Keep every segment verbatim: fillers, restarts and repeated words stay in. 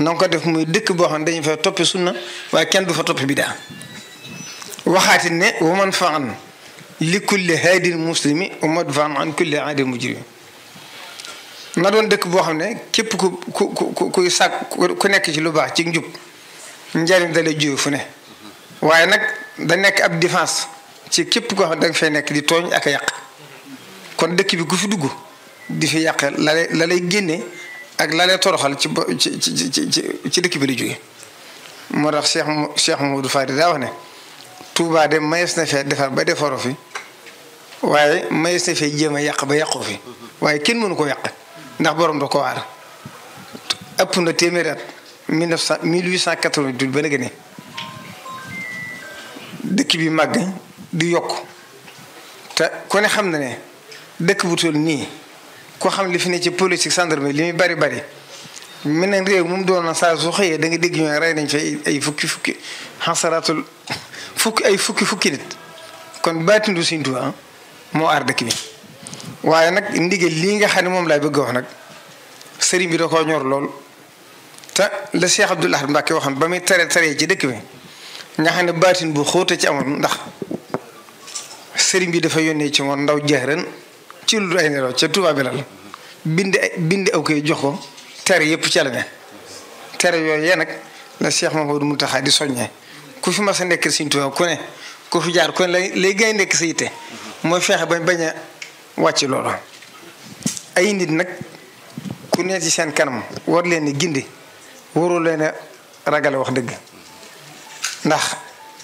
na nga ko def muy dëkk boo xam ne dañu fay toppi sunna waaye kenn du fa toppi bidaa waxaati ne wa man faan li kulli haadin muslimi wa madfaan an kulli aadin mujrimi na doon dëkk boo xam ne képp ku ku ku kuy sàkk ku nekk ci lu baax ci njub njariñ da lay jóge fu ne waaye nag da nekk ab défense ci képp koo xam ne da nga fay nekk di tooñ ak a yàq kon dëkk bi ku fi dugg di fi yàq la lay la lay génne ak la lay toroxal ci ci ci ci ci dëkk bi la jóge moo tax Cheikh Cheikh Mamadou Fadi daa wax ne Touba de mayees na fee defar ba defaroo fi waaye mayees na fee jéem a yàq ba yàqoo fi waaye kenn mënu ko yàq ndax borom da ko waar ëpp na téeméeri at mille neuf cent mille huit cent quatre-vingt-huit ba léegi ne dëkk bi màgg di yokk te ku ne xam na ne dëkk bu toll nii ko xam li fi ne ci politique gendarmerie li muy bari bari mel ne réew moom doon na saa su xëyee da nga dégg ñu rey nañ fa ay fukki fukki xasaraatul fukki ay fukki fukki nit kon baatindu Sëriñ Tuubaa moo aar dëkk bi waaye nag ndigal lii nga xam ne moom laay bëgg a wax nag sëriñ bi da koo ñor lool te la Cheikh Abdoul Ahad Mbacké waxoon ba muy tere tere ci dëkk bi nga xam ne baatin bu xóote ci amoon ndax sëriñ bi dafa yónnee ci moom ndaw jeexren ci lu ay nelaw ca Touba Belal bind bind aw koy jox ko tere yëpp ca la ne tere yooyu yee nag la Cheikh Mouhamadou Mountakha di soññee ku fi mas a nekk Sëriñ Tuubaa ku ne ku fi jaar ku ne lay lay gën a nekk sa yitte mooy fexe bañ bañ a wàcc loolu ay nit nag ku ne ci seen kanam war leen ni gindi waroo leen a ragale wax dëgg ndax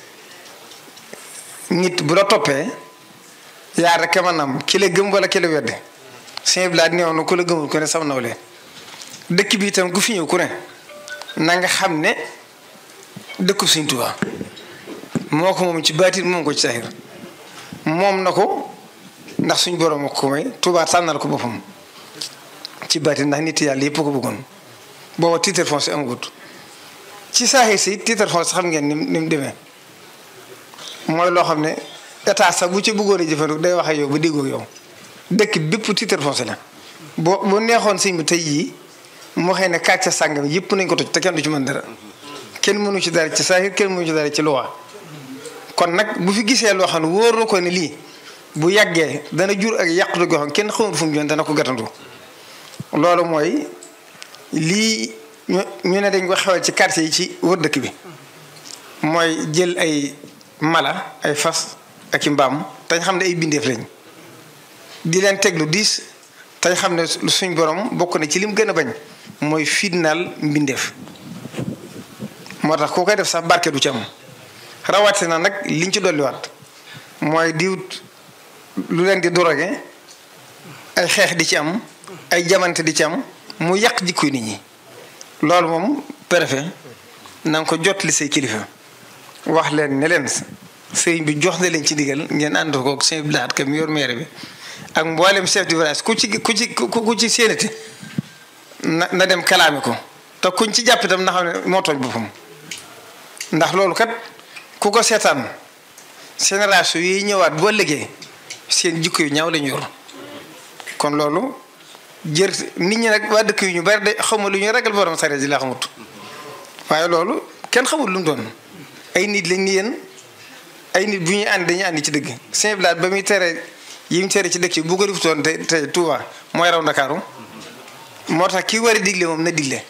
nit bu la toppee yaa rek maanaam ki la gëm wala ki la wedd sëñ bi laa néew na ku la gëmul ku ne sam nawle dëkk bi itam ku fi ñëw ku ne na nga xam ne dëkku Sëriñ Tuubaa moo ko moom ci baatin moom ko ci saxir moom na ko ndax suñ borom ak ko may Tuubaa tànnal ko boppam ci baatin ndax nit yàlla yëpp ko bëggoon booba titre foncier amagut ci saaxir si titre foncier xam ngeen ni ni mu demee mooy loo xam ne état sax bu ci bëggoon a jëfandiku day wax ak yow ba déggoo yow dëkk bépp titre foncier la boo boo neexoon sëñ bi tey jii moo xëy ne kàcce sàngam yëpp nañ ko toj te kenn du ci mën dara kenn mënu ci dara ci saaxir kenn mënu ci dara ci loi kon nag bu fi gisee loo xam ne wóor na ko ne lii bu yàggee dana jur ak yàqute goo xam kenn xamul fu mu joon dana ko gàttandu loolu mooy lii ñu ñu ne dañ ko xewal ci quartier yi ci wër dëkk bi mooy jël ay mala ay fas ak i mbaam tañ xam ne ay bindeef lañ di leen teg lu diis tañ xam ne suñ borom bokk na ci lim gën a bañ mooy fitnaal mbindeef moo tax koo koy def sax barke du ci am rawatina nag liñ ci dolliwaat mooy diwut lu leen di drogué ay xeex di ci am ay jamante di ci am mu yàq jikkoy nit ñi loolu moom préfet na nga ko jot li say kilifa wax leen ne leen sëriñ bi jox na leen ci digal ngeen ànd ko ak sëñ Blaat kam yor maire bi ak mboolem chef du village ku ci ku ci ku ci séenati na na dem kalaame ko te kuñ ci jàpp itam na xam ne moo tooñ boppam ndax loolu kat ku ko seetaan génération yi ñëwaat boo liggéey seen jikko yu ñaaw lañu yor kon loolu jër nit ñi nag waa dëkk yu ñu bari de xamul lu ñuy ragal borom sare ji laa xamut waaye loolu kenn xamul lu mu doon ay nit lañ ni yéen ay nit bu ñuy ànd dañuy ànd ci dëgg Sëñ Blaat ba muy tere yi mu tere ci dëkk yi bu ko defutoon te te Touba mooy raw Ndakaaru moo tax kii war a digle moom na digle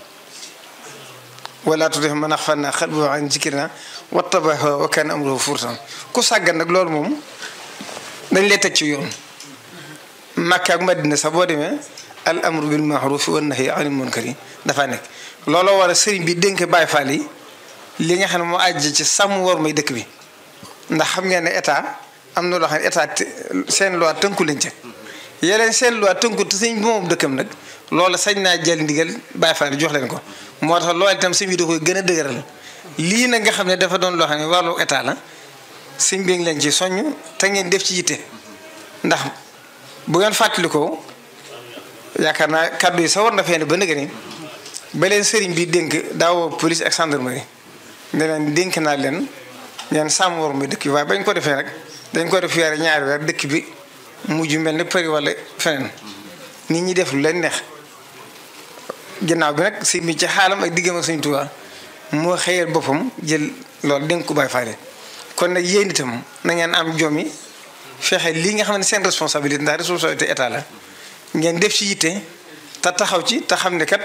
wala tuuti man axfalnaa qalbahu an zikrina wattaba hawaahu wa kaana amruhu furtan ku sàggan nag loolu moom dañ lay teg ci yoon Makka ak Madina sax boo demee al amru bil ma'ruf wan nahyi anil munkari dafa nekk looloo war a sëriñ bi dénk Baay Faal yi li nga xam ne moo àjj ci sàmm war may dëkk bi ndax xam ngeen ne état am na loo xam ne état seen loi tënku leen ca yeneen seen loi tënku te sëñ bi moom dëkkam nag loolu sañ naa jël ndigal Baay Faal jox leen ko moo tax loolu itam sëñ bi da koy gën a dëgëral lii nag nga xam ne dafa doon loo xam ne wàllu état la sëñ bi ngi leen ci soññ te ngeen def ci yitte ndax bu ngeen fàttalikoo yaakaar naa kàddu yi sa war na fee ne ba nëgë ni ba leen sëriñ bi dénk daawoo police ak gendarmerie ne leen dénk naa leen ñeen sàmm war muy dëkk bi waaye bañ ko defee nag dañ ko def weer ñaari weer dëkk bi mujj mel ni Paris wala feneen nit ñi def lu leen neex ginnaaw bi nag sëñ bi ci xaalam ak diggam ak Sëñ Tuubaa moo xëyal boppam jël loolu dénk ko Baay Faal kon nag yéen itam na ngeen am jom yi fexe lii nga xam ne seen responsabilité ndax responsabilité état la ngeen def ci yitte te taxaw ci te xam ne kat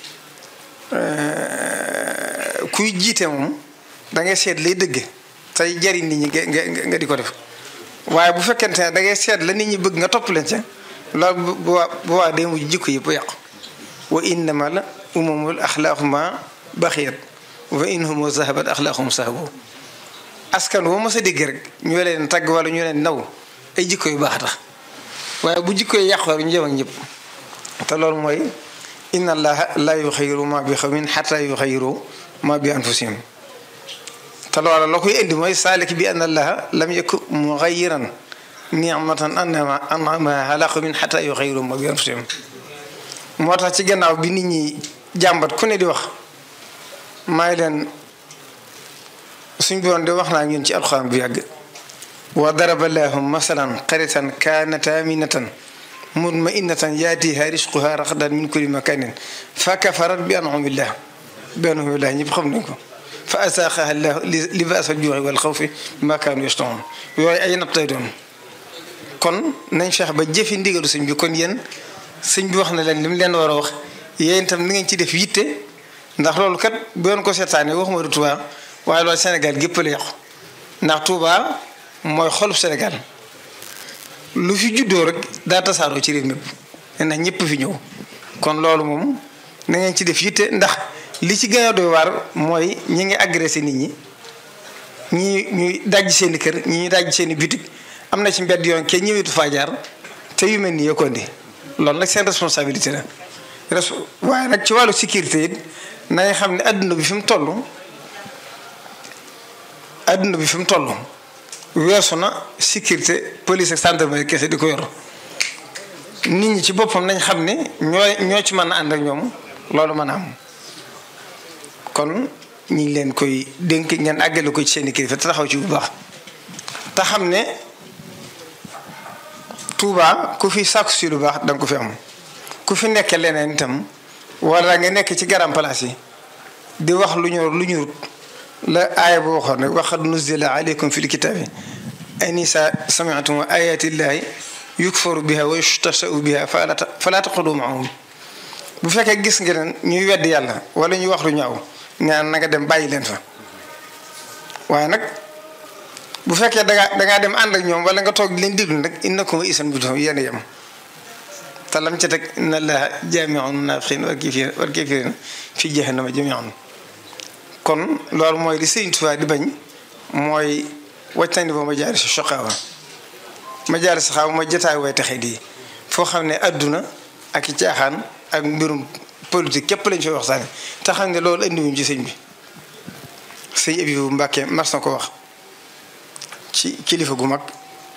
kuy jiite moom da ngay seet lay dëgg tey jariñ nit ñi nga nga di ko def waaye bu fekkente ne da ngay seet la nit ñi bëgg nga topp leen ca loolu bu waa bu waa day mujj jikko yëpp yàqu wa innamal umamul axlaaquma baxiyat wa inhum zahabat axlaaqum sahabu askan woo mos a dégg rek ñoo leen tagg wala ñu leen naw ay jikko yu baax tax waaye bu jikko yi yàqu rek ñu jëm ak ñëpp te loolu mooy inna allaha la yuxayiru ma bi xawmin xata yuxayiru ma bi anfusihim te loola la koy indi mooy saalik bi anna allaha lam yakun muxayiran ni'matan anama anama ala qawmin xata yuxayiru ma bi anfusihim moo tax ci gannaaw bi nit ñi jàmbat ku ne di wax maay leen suñ boon de wax naa ñun ci alxuraan bu yàgg wa daraba llaahu masalan qaryatan kaanat aaminatan mutma'innatan yaatiihaa rizquhaa ragadan min kulli makaanin fa kafarat bi an'umillah bi an'umillah ñëpp xam nañ ko fa azaaqahaa llaahu libaasal juu'i wal xawfi bimaa kaanuu yasna'uun yooyu ay natt lay doon kon nañ feex ba jëfi ndigalu sëñ bi kon yéen sëñ bi wax na leen li mu leen war a wax yéen itam ni ngeen ci def yitte ndax loolu kat bu yoon ko seetaanee waxuma du Touba waaye loolu Sénégal gépp la yàqu ndax Touba mooy xolub Sénégal lu fi juddoo rek daa tasaaroo ci réew mépp ndax ñëpp fi ñëw kon loolu moom na ngeen ci def yitte ndax li ci gën a doy waar mooy ñi ngi agressé nit ñi ñi ñuy dajj seen i kër ñi ñuy dajj seen i bitik am na ci mbedd yoon kenn ñëwetu faa jaar te yu mel ni yokkondi loolu nag seen responsabilité la res waaye nag ci wàllu sécurité it nañ xam ne adduna bi fi mu toll adduna bi fi mu toll weesu na sécurité police ak gendarmerie kese di ko yor nit ñi ci boppam nañ xam ne ñoo ñoo ci mën a ànd ak ñoom loolu mën a am kon ñu ngi leen koy dénk ngeen àggale ko ci seen i kilifa te taxaw ci bu baax te xam ne Touba ku fi sàkku si lu baax danga ko fi am ku fi nekk leneen itam wala nga nekk ci garam place yi di wax lu ñu lu ñu la aaya bu waxoon rek waxad nuzila aleykum fil kitaabi an isa sami'tum ayati llahi yukfaru biha wa yustahza'u biha fala taqudu ma'ahum bu fekkee gis ngeen ñuy wedd yàlla wala ñuy wax lu ñaaw ñaan na nga dem bàyyi leen fa waaye nag bu fekkee dangaa dangaa dem ànd ak ñoom wala nga toog leen déglu nag innakum isan bi yéen a yem te lam ca teg inna allaha jaami'ul munaafiqiina wal kaafiriina fi jahannama jamii'an kon loolu mooy li Sëriñ Tuubaa di bañ mooy wàccandi ba majaalisi shaqaawa majaalisi shaqaawa mooy jotaay way taxe di foo xam ne adduna ak i caaxaan ak mbirum politique képp lañ fay waxtaane te xam ne loolu andiwuñ ci sëñ bi sëñ Abibu Mbàkke mas na ko wax ci kilifa gu mag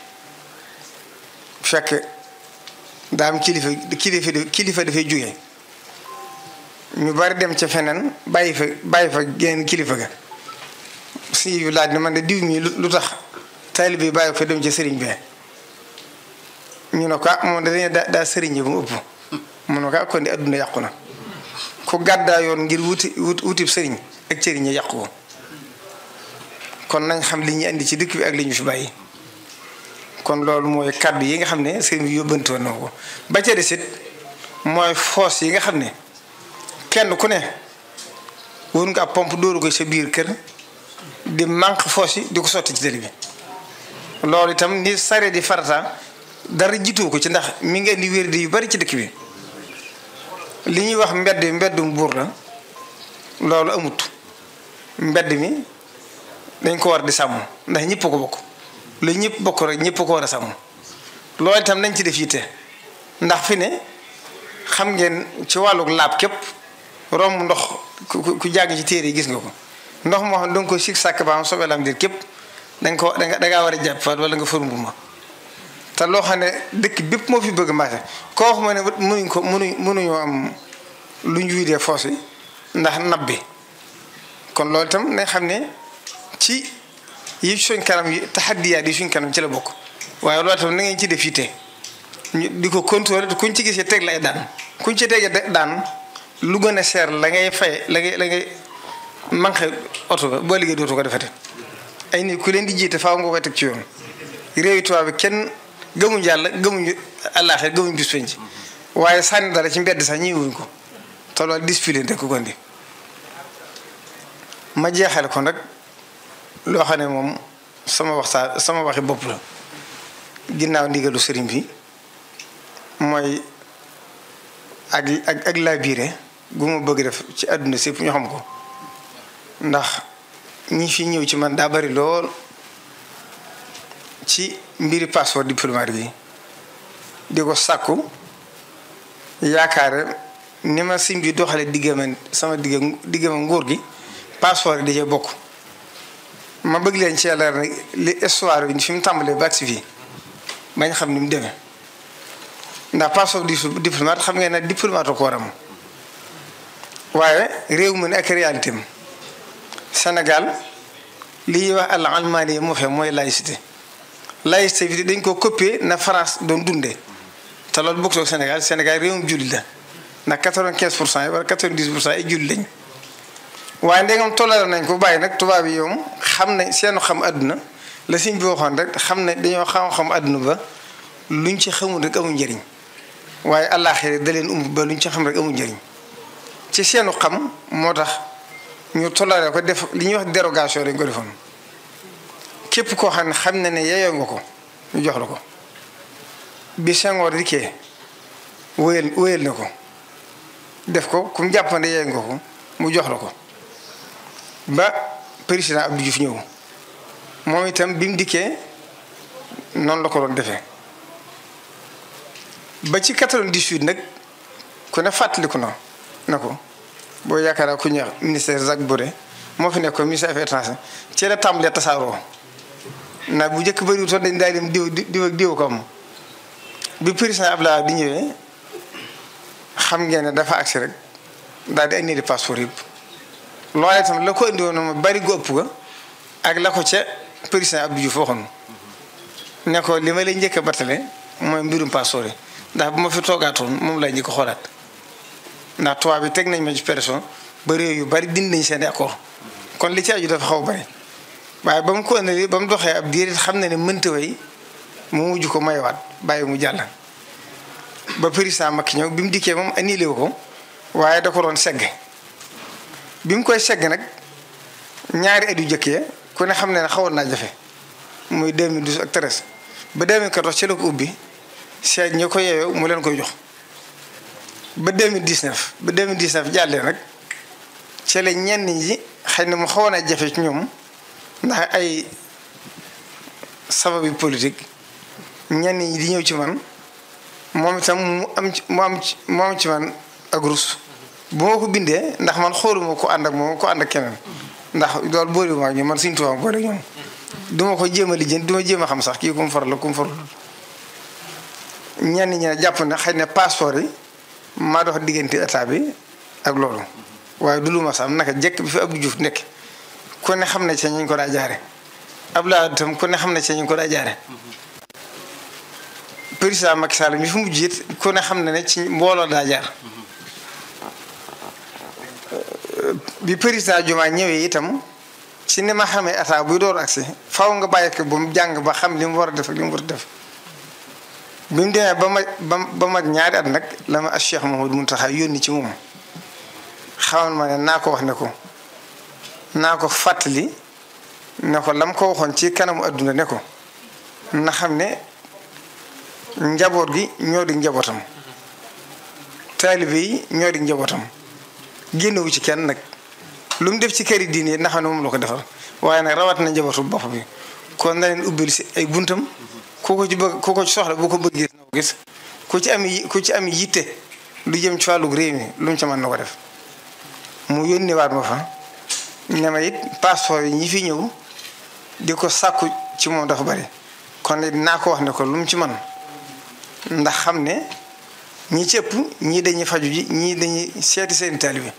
fekk daam kilifa kilifa kilifa dafay jóge ñu bari dem ca feneen bàyyi fa bàyyi fa geneen kilifa ga si laaj ne man de diw mi lu tax taalibe bi bàyyi fa dem ca sëriñ bi ñu ne ko moom dañuy daa daa sëriñ bi mu ëpp mu ne ko kon di adduna yàqu na ku gàddaa yoon ngir wuti wutib sëriñ ak sëriñ yi yàqu ko kon nañ xam li ñu indi ci dëkk bi ak li ñu fi bàyyi kon loolu mooy kàddu yi nga xam ne sëriñ bi yóbbante woon na ko ba ca des it mooy foos yi nga xam ne kenn ku ne wër nga ab pompe dóoru ko sa biir kër di manque foos yi di ko sotti ci tëli bi loolu itam ni sare di farata dara jiitu ko ci ndax mi ngi indi wér di yu bari ci dëkk bi li ñuy wax mbedd mbeddum buur la loolu amut mbedd mi dañ ko war di sàmm ndax ñëpp ko bokk lu ñëpp bokk rek ñëpp ko war a sàmm loolu itam nañ ci def yitte ndax fi ne xam ngeen ci wàlluk laab képp romb ndox ku ku jàng ci téere yi gis nga ko ndox moo xam ne danga ko sig sàkk ba am soobee lam dir képp danga ko danga dangaa war a jàpp fa wala nga fërumbu ma te loo xam ne dëkk bépp moo fi bëgg marché koo wax ma ne mënuñ ko mënuñ mënuñoo am lu ñu widee foos yi ndax nab bi kon loolu itam nañ xam ne ci yi suñ kanam yi taxaddiyaat yi suñ kanam ci la bokk waaye loolu itam na ngeen ci def yitte ñu di ko contrôler kuñ ci gisee teg la ay daan kuñ ci teg daan lu gën a seer la ngay fay la ngay la ngay manqué oto ba boo liggéey dootu ko defati ay nit ku leen di jiite faaw nga koy teg ci yoon réewi tubaab bi kenn gëmuñ yàlla gëmuñ àllaaxira gëmuñ bis penc waaye sànni dara ci mbedd sax ñi wuñ ko te loolu discipline rek ko gondi ma jeexale ko nag loo xam ne moom sama waxtaan sama waxi bopp la ginnaaw ndigalu sëriñ bi mooy ak ak ak laabiire gu ma bëgg def ci àdduna sépp ñu xam ko ndax ñi fi ñëw ci man daa bari lool ci mbiri passeport diplomatique yi di ko sàkku yaakaar ni ma sim bi doxale diggama sama digg diggama nguur gi passeport yi da cee bokk ma bëgg leen ci yàlla rek li histoire bi fi mu tàmbalee ba agsi fii bañ xam ni mu demee ndax passeport diplomate xam ngeen ne diplomate ko war am waaye réew mi ne ak réalité am Sénégal li ñuy wax al almaani moo fe mooy laïcité laïcité bi dañ ko copier na France doon dundee te loolu bokkul ak Sénégal Sénégal réewum julli la ndax quatre-vingt-quinze pour cent yi wala quatre-vingt-dix pour cent yi julli lañ waaye ndegam tollal nañ ko bàyyi nag tubaab yi yoom xam ne seenu xam àdduna la siñ bi waxoon rek xam ne dañoo xam-xam àdduna ba luñ ci xamul rek amul njëriñ waaye àllaaxira da leen umb ba luñ ci xam rek amul njëriñ ci seenu xam moo tax ñu tollale ko def li ñuy wax dérogation dañ ko defoon képp koo xam ne xam na ne yeyoo nga ko ñu jox la ko bi Senghor dikkee wéyal wéyal na ko def ko ku mu jàppande yeyoo nga ko mu jox la ko ba président Abdou Diouf ñëw moom itam bi mu dikkee noonu la ko doon defee ba ci quatre-vingt-dix-huit nag ku ne fàttaliku na na ko boo yaakaar ku ñuy wax ministère Jacques Boré moo fi nekk ko ministère affaires étrangères ci la tàmbalee tasaaroo ndax bu njëkk bëriwutoon dañ daal dem diw diw ak diw ko am bi président Abdoulaye di ñëwee xam ngeen ne dafa agsi rek daal di indi passeport yëpp loolee itam la ko indi woon ma bari gu ëpp ga ak la ko ca président Abdou Diouf waxoon ne ko li ma lay njëkk a battale mooy mbirum passeport yi ndax bu ma fi toogaatoon moom lay njëkk a xoolaat ndax tubaab bi teg nañ ma ci pression ba réew yu bari dindi nañ seen accord kon li ci aju dafa xaw bari waaye ba mu ko indi ba mu doxee ab diir xam na ne mënta way mu mujj ko mayewaat bàyyi mu jàll. ba président Macky ñëw bi mu dikkee moom annulé wu ko waaye da ko doon segg bi mu koy segg nag ñaari at yu jëkkee ku ne xam ne ne xawoon naa jafe muy deux mille douze ak treize ba deux mille quatorze ci la ko ubbi seet ñi ko yeewee mu leen koy jox ba deux mille dix-neuf ba deux mille dix-neuf jàllee nag ci la ñenn ñi xëy na mu xawoon a jafe ci ñoom ndax ay sababu politique ñenn ñi di ñëw ci man moom itam mu am ci mu am ci mu am ci man ak rus bu ma ko bindee ndax man xooluma ko ànd ak moom ko ànd ak keneen ndax loolu boolewuma ak ñoom man suñu tubaab boole ñoom duma ko jéem a lijjanti duma jéem a xam sax kii ku mu faral la ku mu farul ñenn ñi ne jàpp na xëy na passeport yi maa dox diggante état bi ak loolu waaye du lu ma sax naka jekk bi fi Abdou Diouf nekk ku ne xam ne ci ñu ko daa jaare Abdoulaye itam ku ne xam ne ci ñu ko daa jaare président Macky Sall mi fi mujj it ku ne xam ne ne ci mbooloo daa jaar bi président Diomaye ñëwee itam ci ni ma xamee état buy door agsi faw nga bàyyi ko ba mu jàng ba xam li mu war a def ak li mu war a def bi mu demee ba ma ba ba mag ñaari at nag la ma Cheikh Mouhamadou Mountakha yónni ci moom xamal ma ne naa ko wax ne ko naa ko fàttali ne ko lam ko waxoon ci kanamu adduna ne ko na xam ne njaboot gi ñoo di njabootam taalibe yi ñoo di njabootam génnewu ci kenn nag lu mu def ci këri diine na xam ne moom la ko defal waaye nag rawat na njabootu bopp bi kon na leen ubbil si ay buntam ku ko ci bëgg ku ko ci soxla bu ko bëggee na ko gis ku ci am ku ci am yitte lu jëm ci wàllu réew mi lu mu ca mën na ko def mu yónni waat ma fa ne ma it passeport yi ñi fi ñëw di ko sàkku ci moom dafa bari kon nag naa ko wax ne ko lu mu ci man ndax xam ne ñi ci ëpp ñii dañuy faju ji ñii dañuy seeti seen taalibe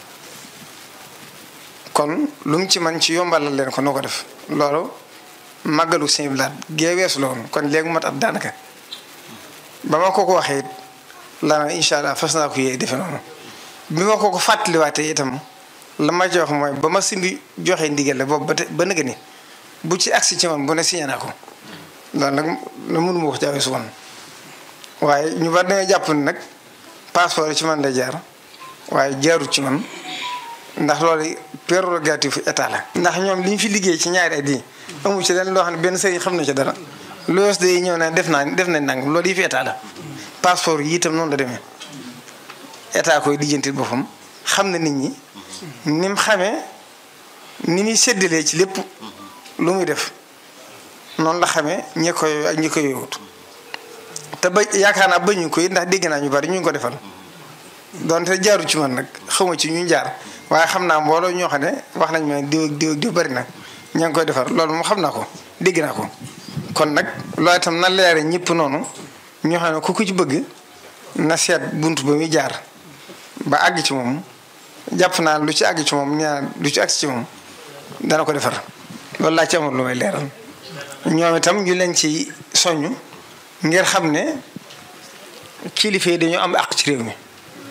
kon lu mu ci man ci yombalal leen ko noo ko def loolu màggalu Sëñ Blaat gee weesu la woon kon léegi mat at daanaka ba ma ko ko waxee it la na incha allah fas naa ko yee defe noonu bi ma ko ko fàttaliwaatee itam la ma jox mooy ba ma simbi joxe ndigal la boobu ba te ba nëgë ni bu ci agsi ci man bu ne signé naa ko loolu nag la mënuma wax jaawee su woon waaye ñu bari dañoo jàpp ne nag passeport ci man la jaar waaye jaarut ci man ndax loolu prérogative état la. ndax ñoom li ñu fi liggéey ci ñaari at yi amu ci leen loo xam ne benn sëriñ xam na ci dara lu wees day ñëw na def naa def nañ nang loolu yi fi état la passeport yi itam noonu la demee état koy lijjanti boppam xam na nit ñi ni mu xamee ni muy séddalee ci lépp lu muy def noonu la xamee ñi koy ak ñi koy yowut te ba yaakaar naa ba ñu koy ndax dégg naa ñu bari ñu ngi ko defal donte jaaru ci man nag xawma ci ñu jaar waaye xam naa mbooloo ñoo xam ne wax nañ ma diw ak diw ak diw bari na ña ngi koy defar loolu moom xam naa ko dégg naa ko kon nag loolu itam na leere ñëpp noonu ñoo xam ne ku ko ci bëgg na seet bunt ba muy jaar ba àgg ci moom jàpp naa lu ci àgg ci moom nee lu ci àgg ci moom dana ko defar loolu laa ci amul lu may leeral ñoom itam ñu leen ci soññ ngir xam ne kilifa yi dañoo am àq ci réew mi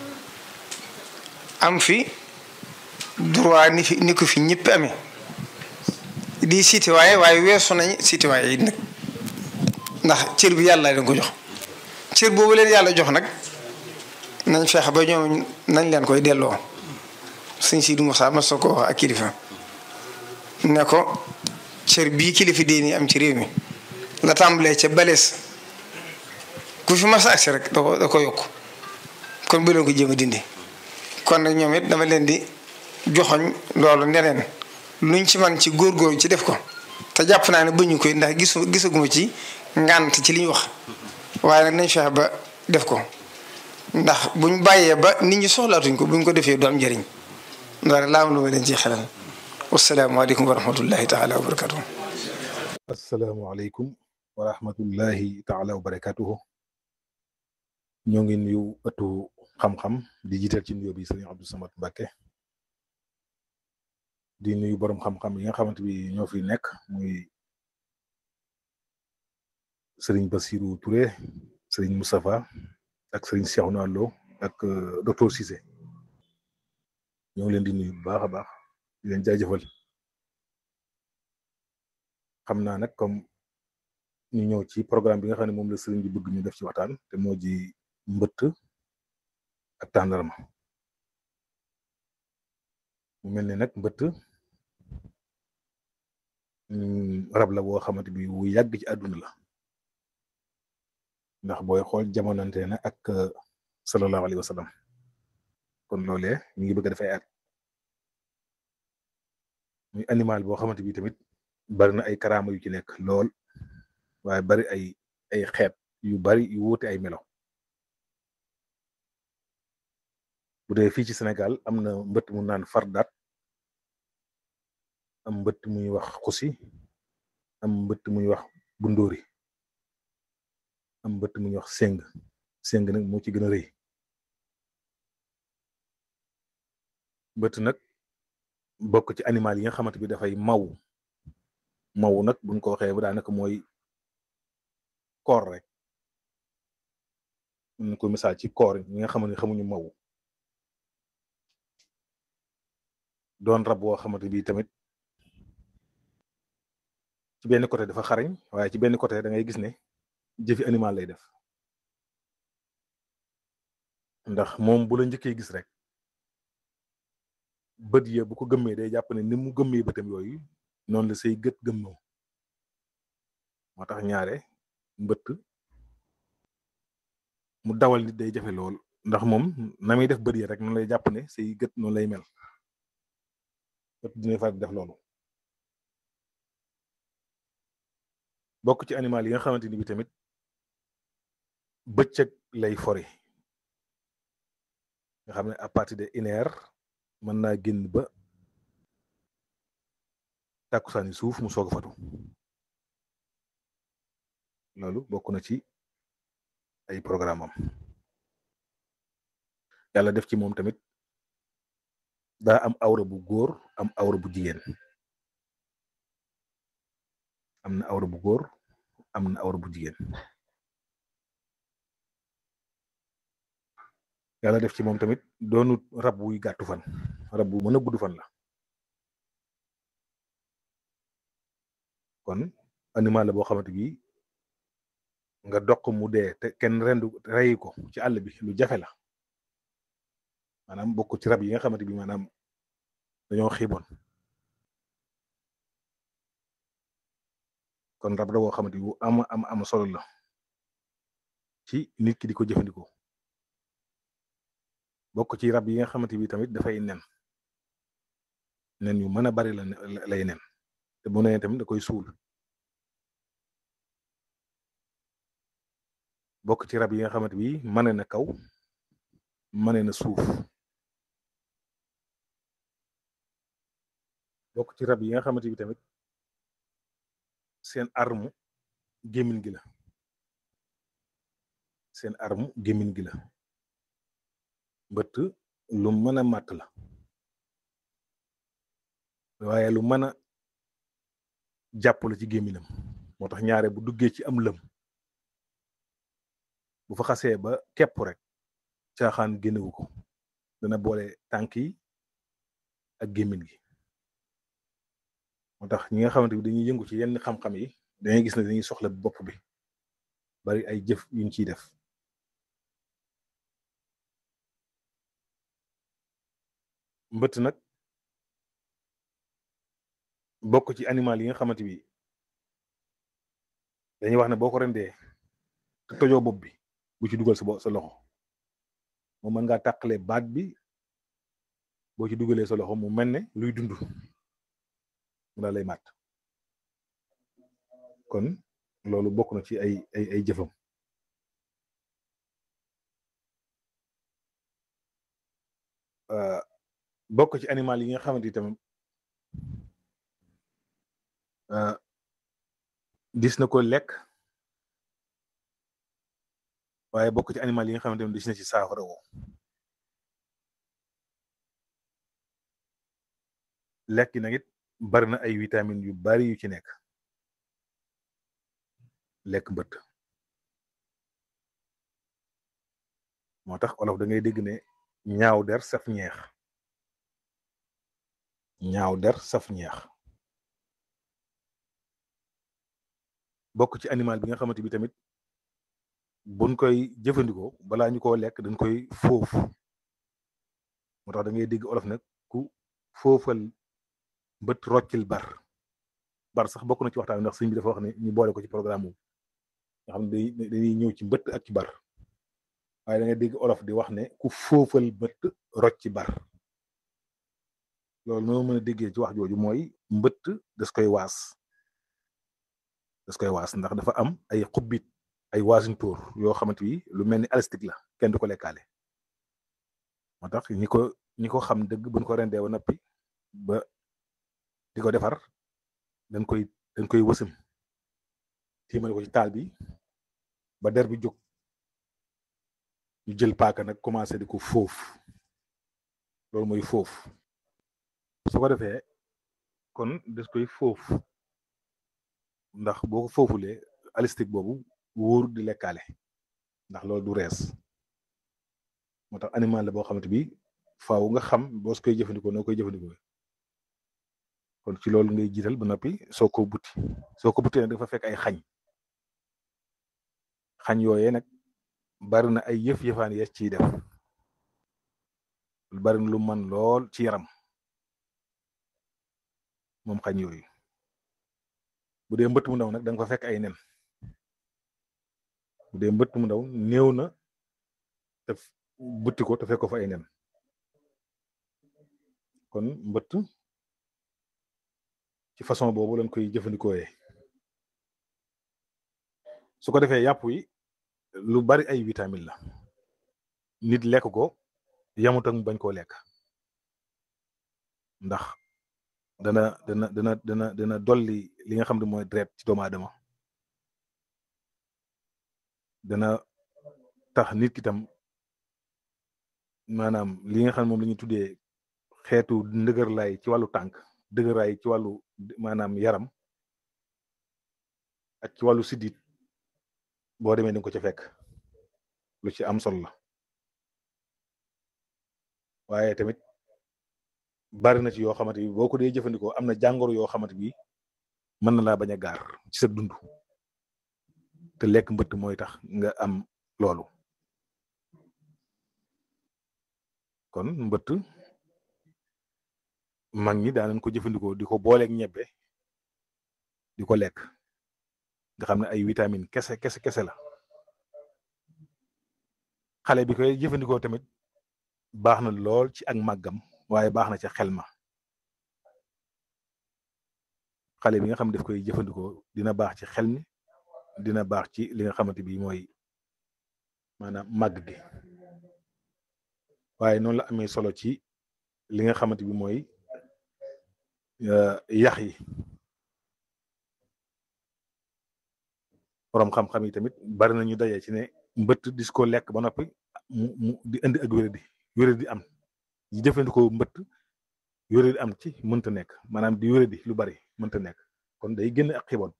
am fi droit ni fi ni ko fi ñëpp amee di citoyen waaye weesu nañ citoyen yi nag ndax cër bi yàlla leen ko jox cër boobu leen yàlla jox nag nañ fexe ba ñoom nañ leen koy delloo sëñ Sidi Moussa ma soo ko wax ak kilifa ne ko cër bii kilifa diine am ci réew mi la tàmbalee ca balees ku fi mas a agsi rek da ko da ko yokk kon bu leen ko jéem a dindi kon nag ñoom it dama leen di joxoñ loolu neneen luñ ci man ci góorgóorlu ci def ko te jàpp naa ne bëñu koy ndax gisu gisaguma ci ngànt ci li ñu wax waaye nag nañ fexe ba def ko ndax buñ bàyyee ba nit ñi soxlaatuñ ko buñ ko defee du am njëriñ loolu laa am lu ma leen ciy xelal wasalaamaaleykum wa rahmatullahi taala wa barakatuhu. asalaamaaleykum wa rahmatullahi taala wa barakatuhu. ñoo ngi nuyu ëttu xam-xam di jiital ci nuyoo bi sëriñ Abdou Samad Mbacké di nuyu borom xam-xam yi nga xamante bi ñoo fi nekk muy sëriñ Bassirou Touré sëriñ Moustapha ak sëriñ Cheikhouna Lo ak docteur Cissé ñoo ngi leen di nuyu bu baax a baax di leen jaajëfal xam naa nag comme ñu ñëw ci programme bi nga xam ne moom la sëriñ bi bëgg ñu def ci waxtaan te moo ji mbëtt ak tàndarma mu mel ne nag mbëtt rab la boo xamante bi wu yàgg ci àdduna la ndax booy xool jamonante na ak sallallahu alayhi wa sallam kon loolee ñu ngi bëgg a def ay at muy animal boo xamante bi tamit bari na ay karaama yu ci nekk lool waaye bari ay ay xeet yu bari yu wuute ay melo bu dee fii ci Sénégal am na mbëtt mu naan fardaat am mbëtt muy wax xusi am mbëtt muy wax bundóori am mbëtt muy wax séng séng nag moo ci gën a rëy mbëtt nag bokk ci animal yi nga xamante bi dafay maw maw nag buñ ko waxee ba daanaka mooy koor rek mun ko misaal ci koor ñi nga xamante ne xamuñu maw doon rab boo xamante bi tamit ci benn côté dafa xarañ waaye ci benn côté da ngay gis ne jëfi animal lay def ndax moom bu la njëkkee gis rek bët ya bu ko gëmmee day jàpp ne ni mu gëmmee bëtam yooyu noonu la say gët gëmmoo moo tax ñaare mbëtt mu dawal nit day jafe lool ndax moom na muy def bët ya rek noonu lay jàpp ne say gët noonu lay mel bët dina fa def loolu bokk ci animal yi nga xamante ni bi tamit bëccëg lay fori nga xam ne à partir de une heure mën naa génn ba tàkkusaani suuf mu soog a fatu loolu bokk na ci ay programme am yàlla def ci moom tamit daa am awra bu góor am awra bu jigéen am na awra bu góor am na awra bu jigéen yàlla def ci moom tamit doonut rab wuy gàttu fan rab bu mën a gudd fan la kon animal la boo xamante bi nga doq mu dee te kenn rendu reyi ko ci àll bi lu jafe la maanaam bokk ci rab yi nga xamante bi maanaam dañoo xiiboon kon rab la boo xamante bi bu am am am solo la ci nit ki di ko jëfandikoo bokk ci rab yi nga xamante bi tamit dafay nen nen yu mën a bari la lay nen te bu nee tamit da koy suul bokk ci rab yi nga xamante bi mane na kaw mane na suuf bokk ci rab yi nga xamante bi tamit seen arme gémmiñ gi la seen arme gémmiñ gi la mbëtt lu mën a màtt la waaye lu mën a jàpp la ci gémminam moo tax ñaare bu duggee ci am lëm bu fa xasee ba kepp rek caaxaan génnewu ko dana boole tànk yi ak gémmin gi moo tax ñi nga xamante bi dañuy yëngu ci yenn xam-xam yi dangay gis ne dañuy soxla bopp bi bari ay jëf yuñ ciy def mbëtt nag bokk ci animal yi nga xamante bi dañuy wax ne boo ko rendee te tojoo bopp bi bu ci dugal sa sa loxo moom mën ngaa tàqale baat bi boo ci dugalee sa loxo mu mel ne luy dund mu daal lay màtt kon loolu bokk na ci ay ay ay jëfam bokk ci animal yi nga xamante ni tamit dis na ko lekk waaye bokk ci animal yi nga xamante ni dis na ci saafara woo lekk nag it bari na ay vitamines yu bari yu ci nekk lekk mbëtt moo tax olof da ngay dégg ne ñaaw der saf ñeex ñaaw der saf ñeex bokk ci animal bi nga xamante bi tamit buñ koy jëfandikoo balaa ñu koo lekk dañ koy foofu moo tax da ngay dégg olof nag ku foofal mbët roccil bar bar sax bokk na ci waxtaan ndax sëñ bi dafa wax ne ñu boole ko ci programme boobu nga xam ne dañuy ñëw ci mbëtt ak ci bar waaye da ngay dégg olof di wax ne ku foofal mbëtt rocci bar loolu noo mën a déggee ci wax jooju mooy mbëtt das koy waas das koy waas ndax dafa am ay xubbit ay waasintóor yoo xamante bi lu mel ni élastique la kenn du ko lekkaale moo tax ñi ko ñi ko xam dëgg buñ ko rendee ba noppi ba di ko defar dañ koy dañ koy wësam tiimale ko ci taal bi ba der bi jóg ñu jël paaka nag commencé di ko foofu loolu mooy foofu su ko defee kon des koy foofu ndax boo ko foofulee élastique boobu wóor di lekkaale ndax loolu du rees moo tax animal la boo xamante bi faaw nga xam boo su koy jëfandikoo noo koy jëfandikoo kon ci loolu ngay jiital ba noppi soo ko butti soo ko butti nag dafa fekk ay xañ xañ yooyee nag bari na ay yëf yëfaan yees ciy def bari na lu man lool ci yaram moom xañ yooyu bu dee mbëtt mu ndaw nag da nga fa fekk ay nen bu dee mbëtt mu ndaw néew na te butti ko te fekk ko fa ay nen kon mbëtt ci façon boobu lañ koy jëfandikooyee su ko defee yàpp yi lu bari ay vitamine la nit lekk ko yamut ak bañ koo lekk ndax dana dana dana dana dana dolli li nga xam ne mooy deret ci doomu aadama dana tax nit ki tam maanaam li nga xam ne moom la ñuy tuddee xeetu ndëgërlaay ci wàllu tànk dëgëraay ci wàllu maanaam yaram ak ci wàllu siddit boo demee di nga ko ca fekk lu ci am solo la waaye tamit bari na ci yoo xamante bi boo ko dee jëfandikoo am na jàngoro yoo xamante bi mën na laa bañ a gaar ci sa dund te lekk mbëtt mooy tax nga am loolu kon mbëtt mag ñi daanañ ko jëfandikoo di ko booleeg ñebbe di ko lekk nga xam ne ay vitamine kese kese kese la xale bi koy jëfandikoo tamit baax na lool ci ak màggam waaye baax na ca xel ma xale bi nga xam ne daf koy jëfandikoo dina baax ci xel mi dina baax ci li nga xamante bi mooy maanaam màgg gi waaye noonu la amee solo ci li nga xamante bi mooy yax yi borom xam-xam yi tamit bari na ñu daje ci ne mbëtt dis ko lekk ba noppi mu mu di indi ak wéradi wéradi am yi jëfandikoo mbëtt wéradi am ci mënta nekk maanaam di wéradi lu bari mënta nekk kon day génn ak xiboon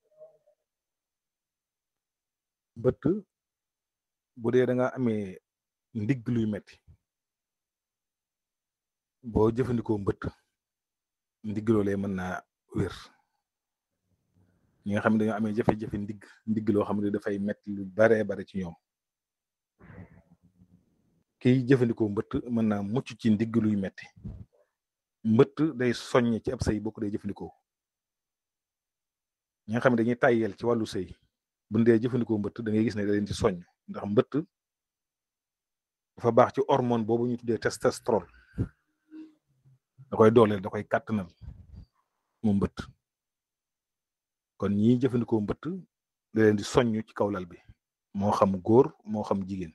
mbëtt bu dee da nga amee ndigg luy metti boo jëfandikoo mbëtt ndigg loolee mën naa wér ñi nga xam ne dañoo amee jafe-jafe ndigg ndigg loo xam ne dafay metti lu baree bare ci ñoom kiy jëfandikoo mbëtt mën naa mucc ci ndigg luy metti mbëtt day soññ ci ab sëy boo ko dee jëfandikoo ñi nga xam ne dañuy tàyyeel ci wàllu sëy bu dee jëfandikoo mbëtt da ngay gis ne da leen ci soññ ndax mbëtt dafa baax ci hormone boobu ñu tuddee testostérone da koy dooleel da koy kàttanal mu mbëtt kon ñi jëfandikoo mbëtt da leen di soññ ci kaw lal bi moo xam góor moo xam jigéen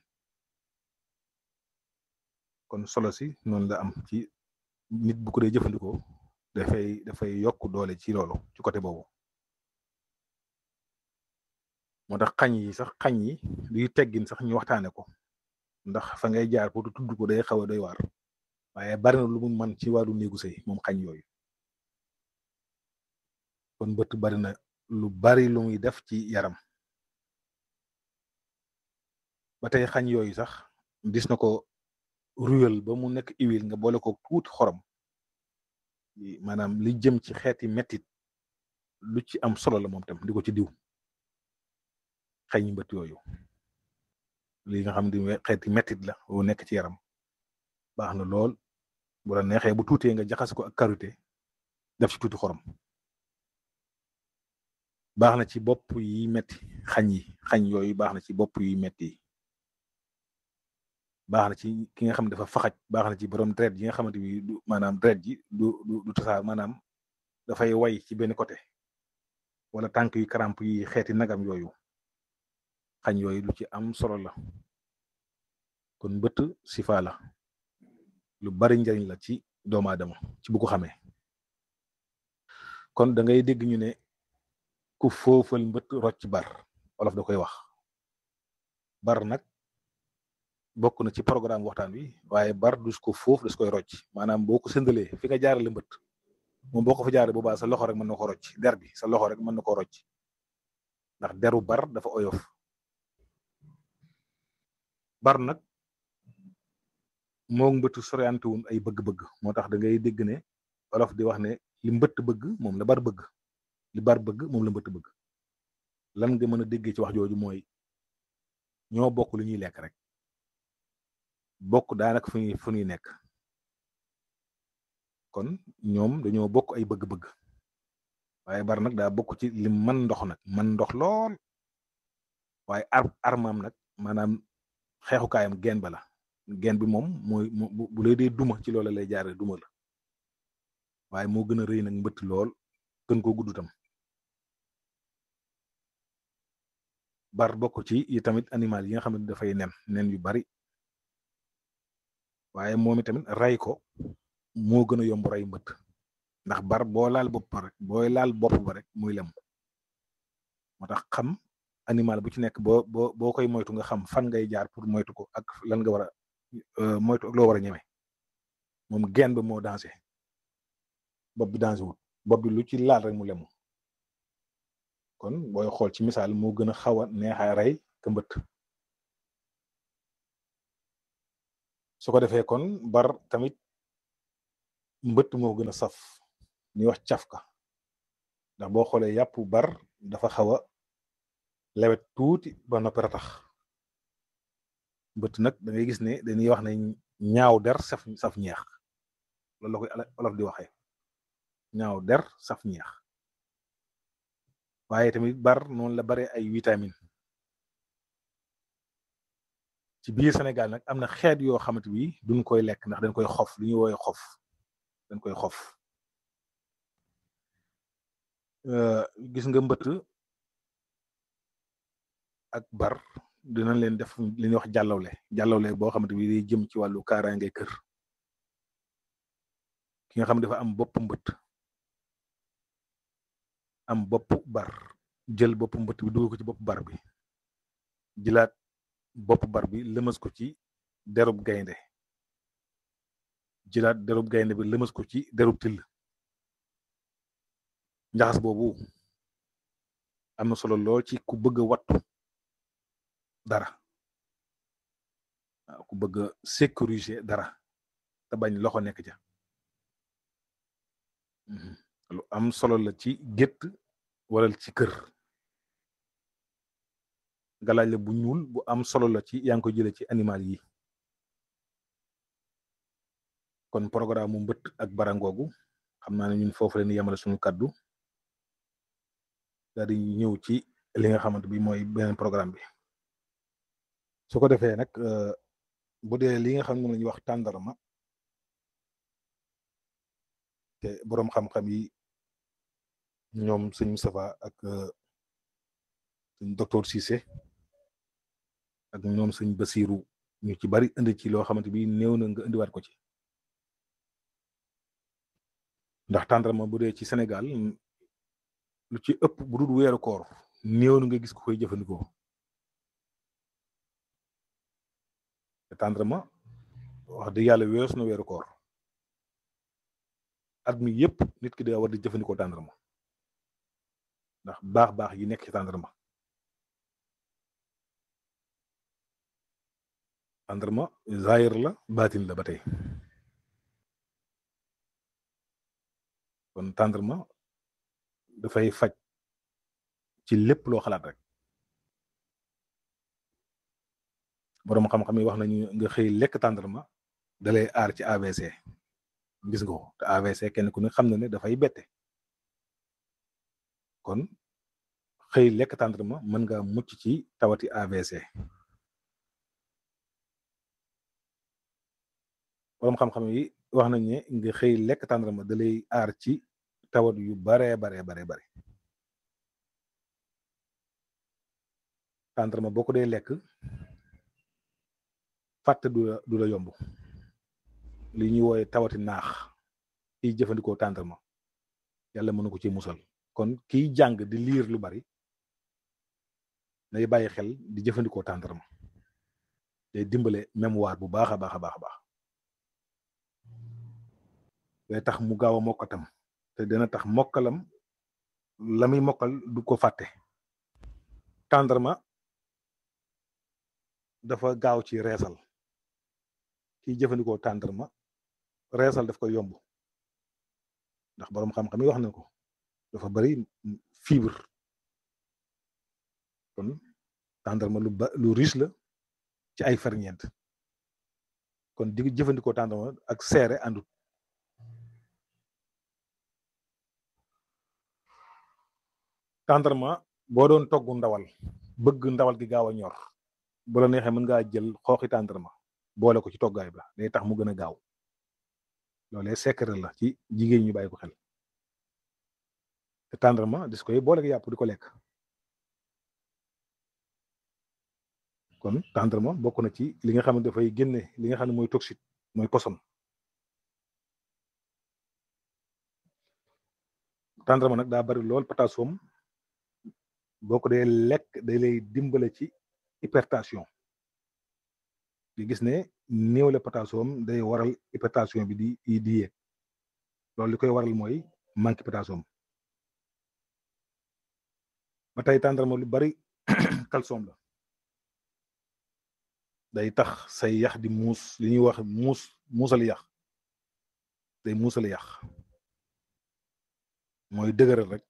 kon solo si noonu la am ci nit bu ko dee jëfandikoo dafay dafay yokk doole ci loolu ci côté boobu moo tax xañ yi sax xañ yi luy teggin sax ñu waxtaane ko ndax fa ngay jaar pour tudd ko day xaw a doy waar waaye bari na lu mu man ci wàllu néegu sëy moom xañ yooyu kon mbëtt bari na lu bari lu muy def ci yaram ba tey xañ yooyu sax dis na ko ruyal ba mu nekk huile nga boole ko tuuti xorom maanaam li jëm ci xeeti mettit lu ci am solo la moom tam di ko ci diw xañ mbëtt yooyu li nga xam ne xeeti mettit la bu nekk ci yaram baax na lool bu la neexee bu tuutee nga jaxas ko ak karité def ci tuuti xorom baax na ci bopp yi metti xañ yi xañ yooyu baax na ci bopp yi metti yi baax na ci ki nga xam ne dafa faxaj baax na ci borom deret yi nga xamante bi du maanaam deret ji du du du tasaar maanaam dafay way ci benn côté wala tànk yu karamp yi xeeti nagam yooyu xañ yooyu lu ci am solo la kon mbëtt sifa la lu bari njariñ la ci doomu aadama ci bu ko xamee kon da ngay dégg ñu ne ku foofal mbëtt rocc bar wolof da koy wax bar nag bokk na ci programme waxtaan wi waaye bar dus ko foofu das koy rocc maanaam boo ko sëndalee fi nga jaarale mbëtt moom boo ko fa jaarale boobaa sa loxo rek mën na ko rocc der bi sa loxo rek mën na ko rocc ndax deru bar dafa oyof bar nag moo mbëtt soriante wun ay bëgg-bëgg moo tax da ngay dégg ne wolof di wax ne li mbëtt bëgg moom la bar bëgg li bar bëgg moom la mbëtt bëgg lan nga mën a déggee ci wax jooju mooy ñoo bokk lu ñuy lekk rek bokk daanaka fu ñuy fu ñuy nekk kon ñoom dañoo bokk ay bëgg-bëgg waaye bar nag daa bokk ci li man ndox nag man ndox lool waaye ar armam nag maanaam xeexukaayam geen ba la geen bi moom mooy bu lay dee duma ci loola lay jaare duma la waaye moo gën a rëy nag mbëtt lool gën koo gudd tam bar bokk ci yi tamit animal yi nga xam ne dafay nen nen yu bari waaye moom itamit ray ko moo gën a yomb ray mbëtt ndax bar boo laal bopp ba rek booy laal bopp ba rek muy lem moo tax xam animal bu ci nekk boo boo boo koy moytu nga xam fan ngay jaar pour moytu ko ak lan nga war a moytu ak loo war a ñeme moom geen ba moo dansé bopp bi dansé wut bopp bi lu ci laal rek mu lemu kon booy xool ci misaal moo gën a xaw a neexaa rey ka mbëtt su ko defee kon bar tamit mbëtt moo gën a saf ñuy wax cafka ndax boo xoolee yàpp bar dafa xaw a lewet tuuti ba noppi ratax mbëtt nag da ngay gis ne dañuy wax ne ñaaw der saf saf ñeex loolu la koy olof di waxee ñaaw der saf ñeex waaye tamit bar noonu la bare ay vitamine ci biir Sénégal nag am na xeet yoo xamante bi duñ koy lekk ndax dañ koy xof lu ñuy woowee xof dañ koy xof gis nga mbëtt ak bar dinañ leen def li ñuy wax jàllawle jàllawle boo xamante bi day jëm ci wàllu kaaraange kër ki nga xam ne dafa am bopp mbëtt am bopp bar jël bopp mbëtt bi dugal ko ci bopp bar bi jëlaat bopp bar bi lëmas ko ci derub gaynde jëlaat derub gaynde bi lëmas ko ci derub till njaxas boobu am na solo lool ci ku bëgg a wattu dara ku bëgg a sécuriser dara te bañ loxo nekk ca lu am solo la ci gétt wala ci kër galaaj la bu ñuul bu am solo la ci yaa ngi ko jële ci animal yi kon programme mu mbëtt ak barangoogu xam naa ne ñun foofu leen yemale suñu kaddu daal di ñëw ci li nga xamante bi mooy beneen programme bi su ko defee nag bu dee li nga xam ne moom la ñuy wax tàndarma te boroom xam-xam yi ñoom sëñ Moustapha ak sëñ docteur Cissé ak ñoom sëñ Basiru ñu ci bari indi ci loo xamante bi néew na nga indiwaat ko ci ndax tàndarma bu dee ci Sénégal lu ci ëpp bu dul weeru koor néew na nga gis ko koy jëfandikoo te tàndarma wax dëgg yàlla weesu na weeru koor at mi yépp nit ki daa war di jëfandikoo tàndarma ndax baax baax yi nekk ci tàndarma tàndarma zaahir la baatin la ba tey kon tàndarma dafay faj ci lépp loo xalaat rek boroom xam-xam yi wax nañu nga xëy lekk tàndarma dalay aar ci A V C gis nga ko te A V C kenn ku ne xam na ne dafay bette kon xëy lekk tàndarma mën nga mucc ci tawati A V C boroom xam-xam yi wax nañ ne nga xëy lekk tàndarma dalay aar ci tawat yu bare bare bare bare tàndarma boo ko dee lekk fàtte du la du la yomb li ñuy wooye tawati naax kiy jëfandikoo tàndarma yàlla mënu ko ci musal kon kiy jàng di liir lu bari day bàyyi xel di jëfandikoo tàndarma day dimbale mémoire bu baax a baax a baax a baax day tax mu gaaw a mokkatam te dina tax mokkalam la muy mokkal du ko fàtte tàndarma dafa gaaw ci reesal kiy jëfandikoo tàndarma reesal daf koy yomb ndax boroom xam-xam yi wax na ko dafa bari fibre kon tàndarma lu ba lu riche la ci ay ferñeent kon di jëfandikoo tàndarma ak seere àndut tàndarma boo doon togg ndawal bëgg ndawal gi gaaw a ñor bu la neexee mën ngaa jël xooxi tàndarma boole ko ci toggaay ba day tax mu gën a gaaw loolee secret la ci jigéen ñu bàyyi ko xel te tàndarma dis koy boole ko yàpp di ko lekk kon tàndarma bokk na ci li nga xam ne dafay génne li nga xam ne mooy toxique mooy poson tàndarma nag daa bari lool potassium boo ko dee lekk day lay dimbale ci hypertension di gis ne néewle potassium day waral hypertension bi di di yéeg loolu li koy waral mooy manque potassium ba tey tàndarma lu bari calcium la day tax say yax di muus li ñuy wax muus muusal yax day muusale yàq mooy dëgëral rek.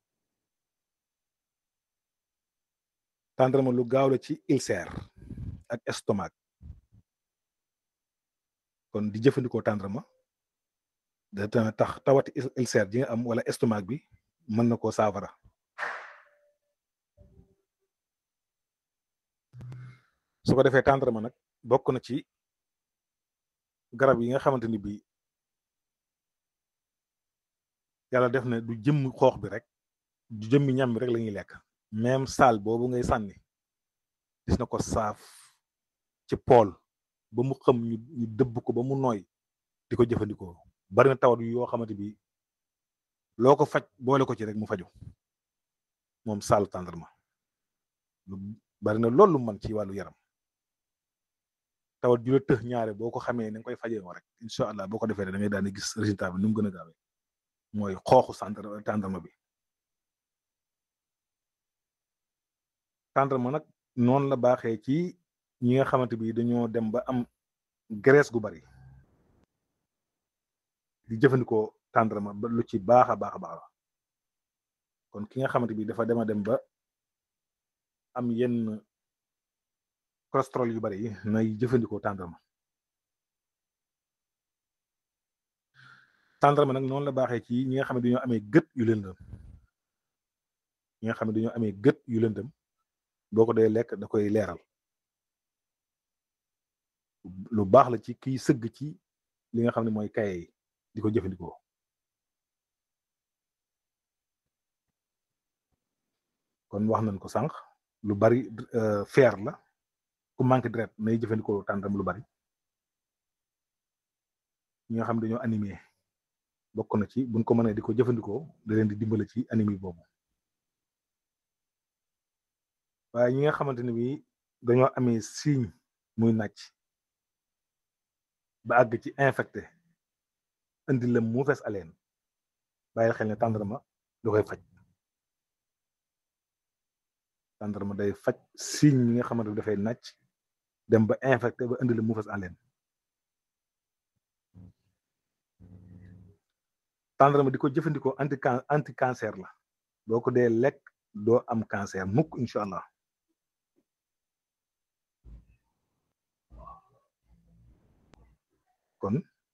tàndarma lu gaaw la ci ulcère ak estomac kon di jëfandikoo tàndarma da tax tawati ulcère ji nga am wala estomac bi mën na koo saafara. su ko defee tàndarma nag bokk na ci garab yi nga xamante ni bii yàlla def na du jëmm xoox bi rek du jëmmi ñam bi rek la ñuy lekk même saal boobu ngay sànni gis na ko saaf ci pool ba mu xam ñu ñu dëbb ko ba mu nooy di ko jëfandikoo bari na tawat yoo xamante bi loo ko faj boole ko ci rek mu faju moom saal tàndarma lu bari na loolu man ci wàllu yaram tawat ju la tëx ñaare boo ko xamee ni nga koy fajee rek incha allah boo ko defee da ngay daal di gis résultat bi ni mu gën a gaawee mooy xooxu santar tàndarma bi. tàndarma nag noonu la baaxee ci ñi nga xamante bi dañoo dem ba am graisse gu bari di jëfandikoo tàndarma ba lu ci baax a baax a baax kon ki nga xamante bi dafa dema dem ba am yenn cholestérol yu bari yi nay jëfandikoo tàndarma. tàndarma nag noonu la baaxee ci ñi nga xam ne dañoo amee gët yu lëndëm ñi nga xam ne dañoo amee gët yu lëndëm boo ko dee lekk da koy leeral lu baax la ci kiy sëgg ci li nga xam ne mooy kaye yi di ko jëfandikoo. kon wax nañ ko sànq lu bari fer la ku manque deret nay jëfandikoo tàndarma lu bari ñi nga xam ne dañoo animé bokk na ci buñ ko mënee di ko jëfandikoo da leen di dimbale ci anémie boobu. waaye ñi nga xamante ne bii dañoo amee signe muy nàcc ba àgg ci infecté indi la mauvaise haleine bàyyi xel ne tàndarma da koy faj tàndarma day faj signe yi nga xamante ne dafay nàcc dem ba infecté ba indi la mauvaise haleine. tàndarma di ko jëfandikoo anti anti cancer la boo ko dee lekk doo am cancer mukk incha allah. kon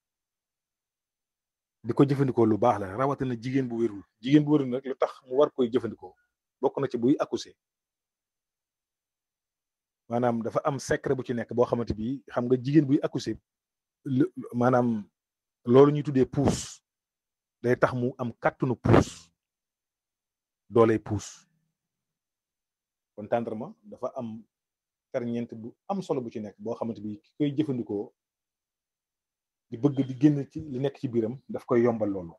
di ko jëfandikoo lu baax la rawatina jigéen bu wérul jigéen bu wérul nag lu tax mu war koy jëfandikoo bokk na ci buy accoucher maanaam dafa am secret bu ci nekk boo xamante bi xam nga jigéen buy accoucher maanaam loolu ñuy tuddee pousse day tax mu am kàttanu pousse dooley pousse kon tàndarma dafa am ferñeent bu am solo bu ci nekk boo xamante bi ki koy jëfandikoo di bëgg di génn ci li nekk ci biiram daf koy yombal loolu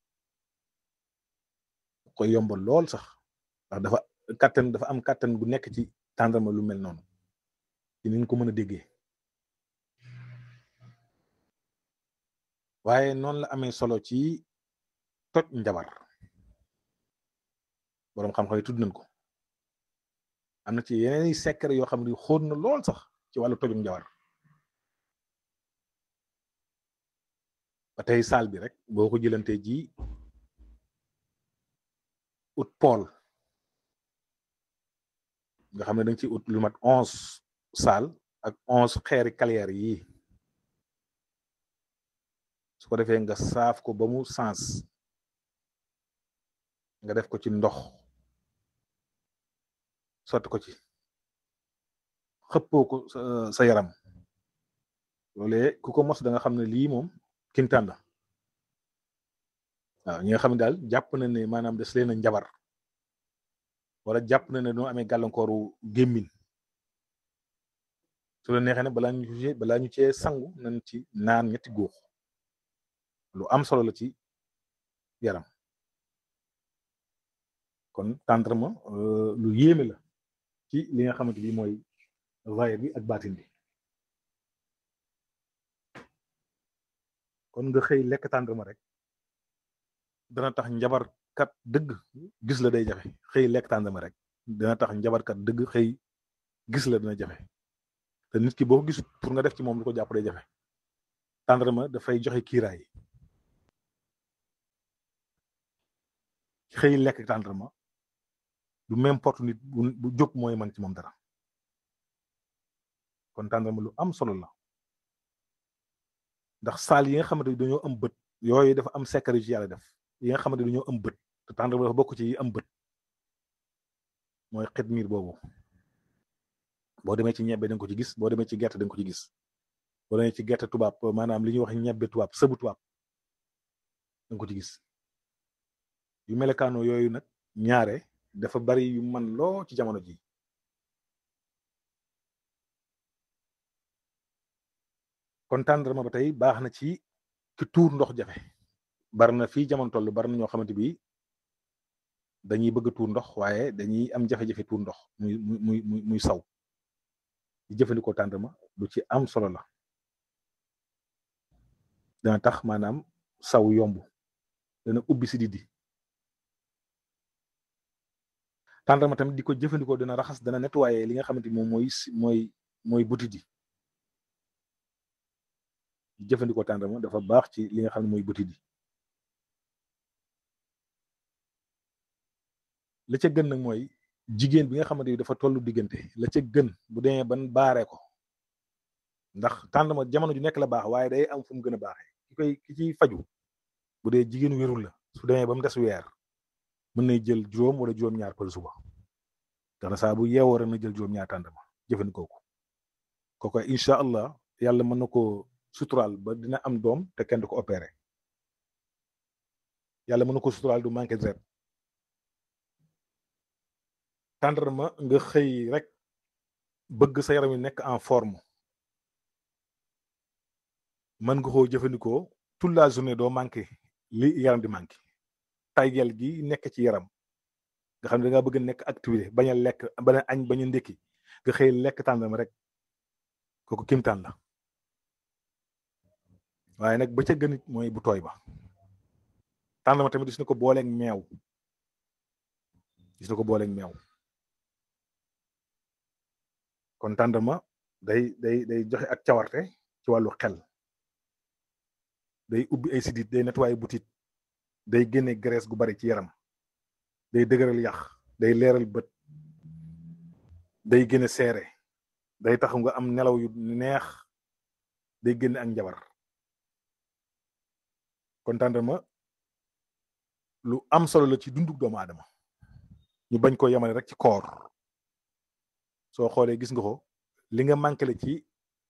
daf koy yombal lool sax ndax dafa kàttan dafa am kàttan bu nekk ci tàndarma lu mel noonu ci ni ñu ko mën a déggee waaye noonu la amee solo ci toj njabar boroom xam-xam yi tudd nañ ko am na ci yeneen secret yoo xam ne xóot na lool sax ci wàllu tojum njabar ba tey saal bi rek boo ko jëlantee ji ut pool nga xam ne dañ ci ut lu mat onze saal ak onze xeeri kaliyeer yi su ko defee nga saaf ko ba mu sens nga def ko ci ndox sotti ko ci xëppoo ko sa yaram loolee ku ko mos da nga xam ne lii moom kintaan la waaw ñi nga xam ne daal jàpp na ne maanaam des leen a njabar wala jàpp na ne doo amee gàllankooru gémmin su la neexee ne balaa ñu ci balaa ñu cee sangu nañ ci naan ñetti góox lu am solo la ci yaram kon tàndarma lu yéeme la ci li nga xamante bi mooy zahir bi ak baatin bi kon nga xëy lekk tàndarma rek dana tax njabarkat dëgg gis la day jafe xëy lekk tàndarma rek dana tax njabarkat dëgg xëy gis la dana jafe te nit ki boo ko gis pour nga def ci moom lu ko jàpp day jafe tàndarma dafay joxe kiiraay xëy lekk tàndarma du n'importe nit bu bu jóg mooy man ci moom dara kon tàndarma lu am solo la ndax saal yi nga xamante ni dañoo am bët yooyu dafa am secret ci yàlla def yi nga xamante ni dañoo am bët te tàndarma dafa bokk ci yi am bët mooy xitmiir boobu boo demee ci ñebbe da nga ko ci gis boo demee ci gerte da nga ko ci gis boo demee ci gerte tubaab maanaam li ñuy wax ñebbe tubaab sëbu tubaab da nga ko ci gis yu melekaanoo yooyu nag ñaare dafa bari yu man loo ci jamono ji kon tàndarma ba tey baax na ci ki tuur ndox jafe bari na fii jamono toll bari na ñoo xamante bi dañuy bëgg tuur ndox waaye dañuy am jafe-jafe tuur ndox muy muy muy muy saw di jëfandikoo tàndarma lu ci am solo la dana tax maanaam saw yomb dana ubbi si didi tàndarma tamit di ko jëfandikoo dana raxas dana nettoyer li nga xamante ni moom mooy mooy mooy butit yi jëfandikoo tàndarma dafa baax ci li nga xam ne mooy butit yi la ca gën nag mooy jigéen bi nga xamante ni dafa tollu diggante la ca gën bu demee ban baaree ko ndax tàndarma jamono ju nekk la baax waaye day am fu mu gën a baaxee ki koy ki ciy faju bu dee jigéen wérul la su demee ba mu des weer mën nay jël juróom wala juróom-ñaar pël suba tax na saa bu yeewoo rek na jël juróom-ñaar tàndarma jëfandikoo ko kooku incha allah yàlla mën na ko suturaal ba dina am doom te kenn du ko opéré yàlla mën na ko suturaal du manqué deret tàndarma nga xëy rek bëgg sa yaram yi nekk en forme mën nga koo jëfandikoo toute la journée doo manqué li yaram di manqué taygel gi nekk ci yaram nga xam ne da ngaa bëgg nekk activité bañ a lekk bañ a añ bañ a ndékki nga xëy lekk tàndarma rek kooku kimtaan la waaye nag ba ca gën it mooy bu tooy ba tàndarma tamit gis na ko booleeg meew gis na ko booleeg meew kon tàndarma day day day joxe ak cawarte ci wàllu xel day ubbi ay sidit day nettoyer butit day génne graisse gu bari ci yaram day dëgëral yax day leeral bët day génne seere day tax nga am nelaw yu neex day génne ak njabar kon tàndarma lu am solo la ci dunduk doomu aadama ñu bañ ko yemale rek ci koor soo xoolee gis nga ko li nga manqué la ci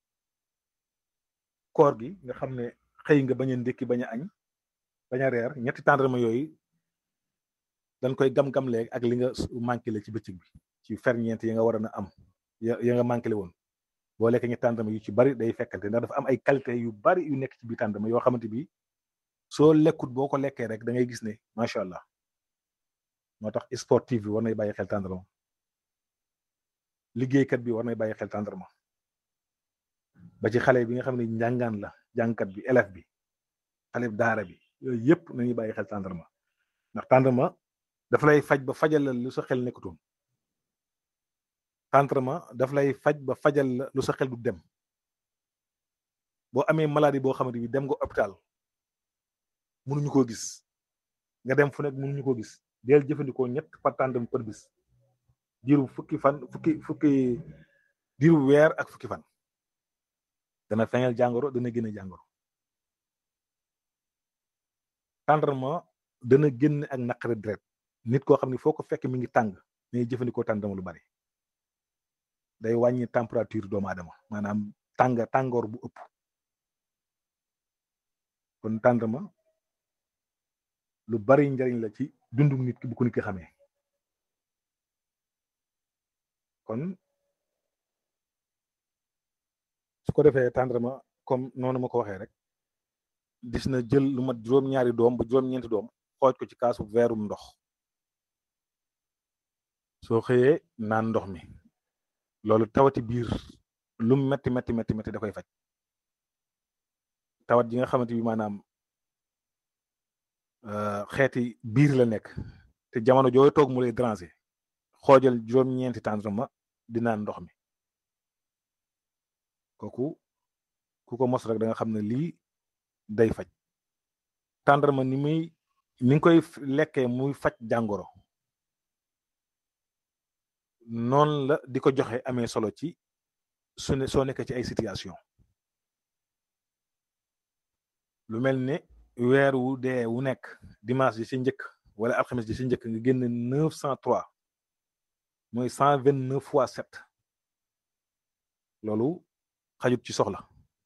koor gi nga xam ne xëy nga bañ a ndékki bañ a añ bañ a reer ñetti tàndarma yooyu dañ koy gam-gam léegi ak li nga manqué la ci bëccëg bi ci ferñeent yi nga war a na am ya ya nga manqué le woon boo lekk ñetti tàndarma yu ci bari day fekkante ndax dafa am ay qualité yu bari yu nekk ci biir tàndarma yoo xamante bi soo lekkut boo ko lekkee rek da ngay gis ne macha allah moo tax sportif bi war nay bàyyi xel tàndarma liggéeykat bi war nay bàyyi xel tàndarma ba ci xale bi nga xam ne njàngaan la jàngkat bi élève bi xale bi daara bi yooyu yëpp nañuy bàyyi xel tàndarma ndax tàndarma daf lay faj ba fajal la lu sa xel nekkutoon tàndarma daf lay faj ba fajal la lu sa xel du dem boo amee maladie boo xamante bi dem nga hôpital mënuñu koo gis nga dem fu nekk mënuñu koo gis del jëfandikoo ñett par tàndarma par bis diiru fukki fan fukki fukki diiru weer ak fukki fan dana feeñal jàngoro dana génne jàngoro tàndarma dana génn ak naqari deret nit koo xam ne foo ko fekk mi ngi tàng dañuy jëfandikoo tàndarma lu bari day wàññi température doomu aadama maanaam tàng tàngoor bu ëpp kon tàndarma lu bari njariñ la ci dundu nit ki bu ko nit ki xamee kon su ko defee tàndarma comme noonu ma ko waxee rek gis na jël lu mat juróom-ñaari doom ba juróom-ñeenti doom xooj ko ci kaasu veerum ndox soo xëyee naan ndox mi loolu tawati biir lu metti metti metti metti da koy faj tawat ji nga xamante bi maanaam xeeti biir la nekk te jamono jooy toog mu lay déranger xoojal juróom-ñeenti tàndarma di naan ndox mi kooku ku ko mos rek da nga xam ne lii day faj tàndarma ni muy ni nga koy lekkee muy faj jàngoro noonu la di ko joxe amee solo ci su ne soo nekkee ci ay situation lu mel ne weer wu dee wu nekk dimanche ji ci njëkk wala alxames ji ci njëkk nga génn neuf cent trois mooy cent vingt neuf fois sept loolu xajut ci soxla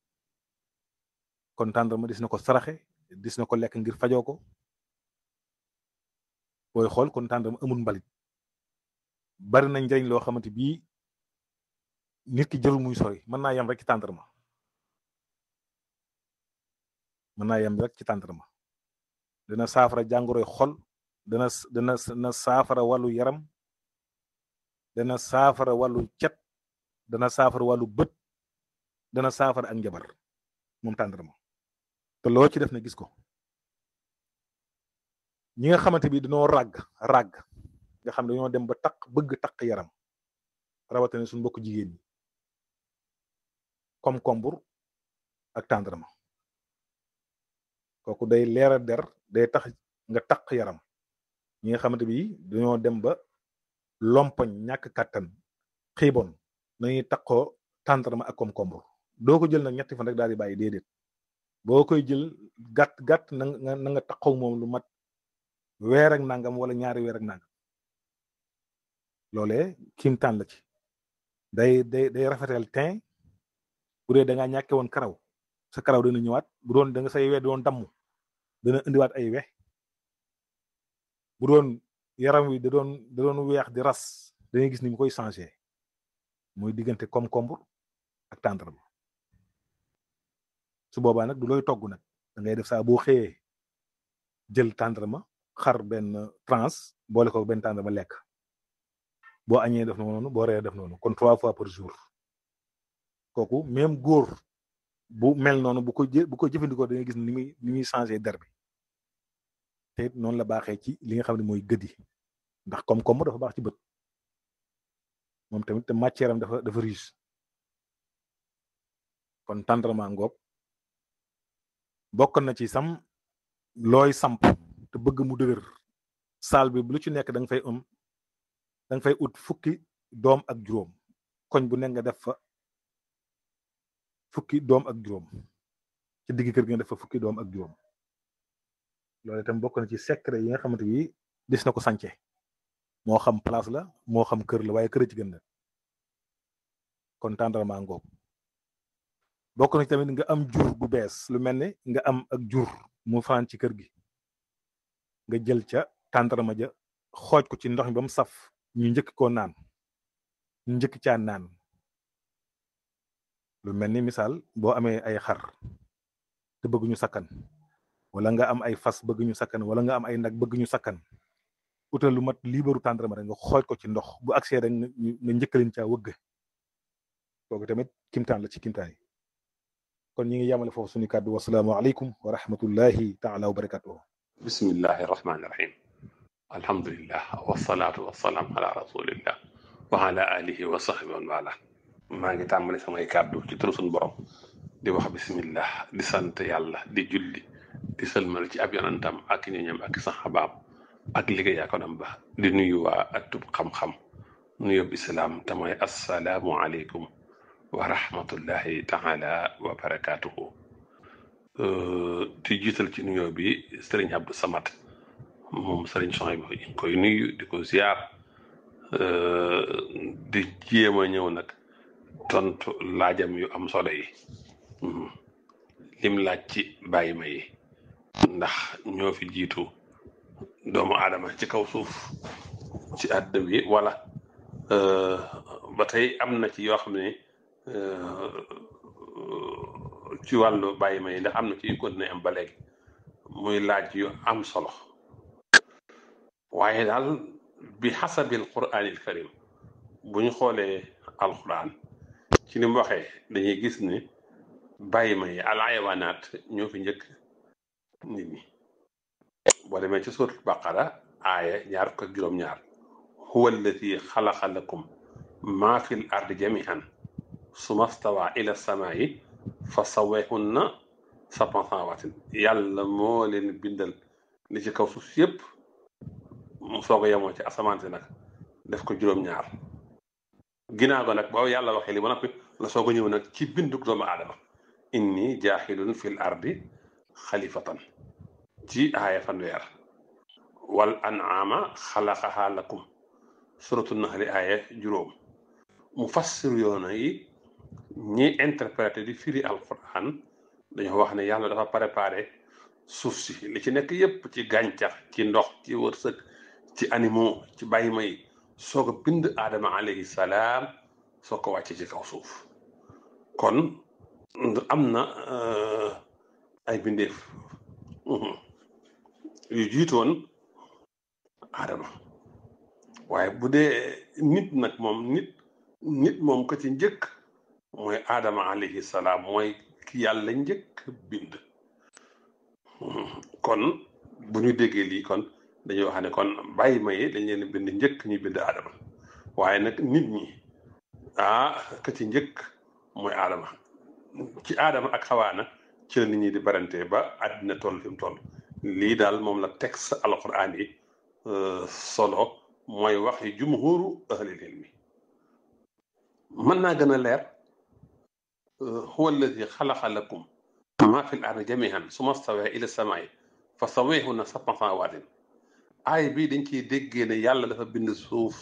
kon tàndarma dis na ko saraxe dis na ko lekk ngir fajoo ko booy xool kon tàndarma amul mbalit bari na njëriñ loo xamante bii nit ki jërul muy sori mën naa yem rek ci tàndarma mën naa yem rek ci tàndarma dana saafara jàngoroy xol dana dana dana saafara wàllu yaram dana saafara wàllu cet dana saafara wàllu bët dana saafara ak njabar moom tàndarma te loo ci def na gis ko ñi nga xamante bi dañoo ràgg ràgg nga xam dañoo dem ba taq bëgg taq yaram rawatina suñu mbokk jigéen ñi comme kombur ak tàndarma kooku day leera der day tax nga taq yaram ñi nga xamante bi dañoo dem ba lompoñ ñàkk kàttan xiibon nañuy taqoo tàndarma ak comme kombur doo ko jël nag ñetti fan rek daal di bàyyi déedéet boo koy jël gàtt gàtt na nga na nga taqaw moom lu mat weer ak nangam wala ñaari weer ak nangam loolee kiimtaan la ci day day day rafetal teint bu dee da ngaa ñàkke woon karaw sa karaw dana ñëwaat bu doon da nga say we doon damm dana indiwaat ay we bu doon yaram wi da doon da doon weex di ras dangay gis ni mu koy changé mooy diggante concombre ak tàndarma su boobaa nag du looy togg nag da ngay def saa boo xëyee jël tàndarma xar benn tranche boole ko benn tàndarma lekk boo añee def noonu boo reer def noonu kon trois fois par jour kooku même góor bu mel noonu bu ko jë bu ko jëfandikoo da ngay gis ni muy ni muy changé der bi te it noonu la baaxee ci li nga xam ne mooy gët yi ndax koom-koom dafa baax ci bët moom tamit te matière am dafa dafa riche kon tàndarma ngoog bokk na ci sam looy samp te bëgg mu dëgër saal bi lu ci nekk da nga fay am da nga fay ut fukki doom ak juróom koñ bu nekk nga def fa fukki doom ak juróom ci digg kër gi nga def fa fukki doom ak juróom loolu itam bokk na ci secret yi nga xamante bi dis na ko sànce moo xam place la moo xam kër la waaye kër ci gën la kon tàndarma ngoog bokk na ci tamit nga am jur gu bees lu mel ne nga am ak jur mu fanaan ci kër gi nga jël ca tàndarma ja xooj ko ci ndox mi ba mu saf ñu njëkk koo naan ñu njëkk caa naan lu mel ni misaal boo amee ay xar te bëgg ñu sakkan wala nga am ay fas bëgg ñu sakkan wala nga am ay nag bëgg ñu sakkan utal lu mat liibaru tàndarma rek nga xooj ko ci ndox bu agsee rek nga njëkkalin caa wëgg kooku tamit kimtaan la ci kimtaan yi kon ñi ngi yamale foofu suñu kàddu wasalaamu aleykum wa rahmatullahi taala wa barakatuhu bismillahi rahmani rahim alhamdulillah wasalaatu wasalaam ala rasulillah wa ala alihi wa sahbi wa wala maa ngi tàmbali samay kàddu ci turu suñu borom di wax bismillah di sant yàlla di julli di sëlmal ci ab yonantam ak ñoñam ak saxabaam ak liggéey akonam ba di nuyu waa atub xam-xam nuyób islaam te mooy assalaamu aleykum wa rahmatullahi taala wa barakatuhu di jiital ci nuyoo bi sëriñ Abdou Samad moom sëriñ Souhaïbou bi ñu koy nuyu di ko ziar di jéem a ñëw nag tontu laajam yu am solo yi lim laaj ci bàyyi ma yi ndax ñoo fi jiitu doomu aadama ci kaw suuf ci àdduna bi wala ba tey am na ci yoo xam ne ci wàllu bàyyi ma yi ndax am na ci yu continué am ba léegi muy laaj yu am solo waaye daal bi xasabil quraanil karim bu ñu xoolee alquran ci ni mu waxee dañuy gis ni bàyyi ma yi al aywaanaat ñoo fi njëkk nit ñi boo demee ci suuratul baqara aaya ñaar fukk ak juróom-ñaar huwa alladi xalaqa lakum maa fil ardi jamian summa stawaa ila samaa'i fa sawwahunna sab'a samaawatin yàlla moo leen bindal li ci kaw suuf yépp mu soog a yemoo ci asamaan si nag def ko juróom-ñaar ginnaaw ga nag ba yàlla waxee li ba noppi la soog a ñëw nag ci binduk doomu aadama inni jaaxilun fil ardi xalifatan ci aaya fanweer wal an'aama xalaqahaa lakum suratu naxli aaya juróom mu fassiru yoona yi ñi interprété di firi alquran dañoo wax ne yàlla dafa préparé suuf si li ci nekk yépp ci gàncax ci ndox ci wërsëg ci animaux ci bàyyi may soog a bind aadama alayhi salaam soo ko wàcce ci kaw suuf kon am na ay bindeef yu jiitoon aadama waaye bu dee nit nag moom nit nit moom ko ci njëkk mooy aadama alayhi salaam mooy ki yàlla njëkk bind kon bu ñu déggee lii kon dañuy wax ne kon bàyyi maye dañ leen bind njëkk ñu bind aadama waaye nag nit ñi ah ka ci njëkk mooy aadama ci aadama ak xawaana ci la nit ñi di barante ba àddina toll fi mu toll lii daal moom la texte alquran yi solo mooy wax yi jumhuru ahlil ilmi mën naa gën a leer huwa alladi xalaqa lakum ma fi l ardi jamihan summa stawaa ila samaai fa sawwahunna sab'a samawaatin aay bii dañ ciy déggee ne yàlla dafa bind suuf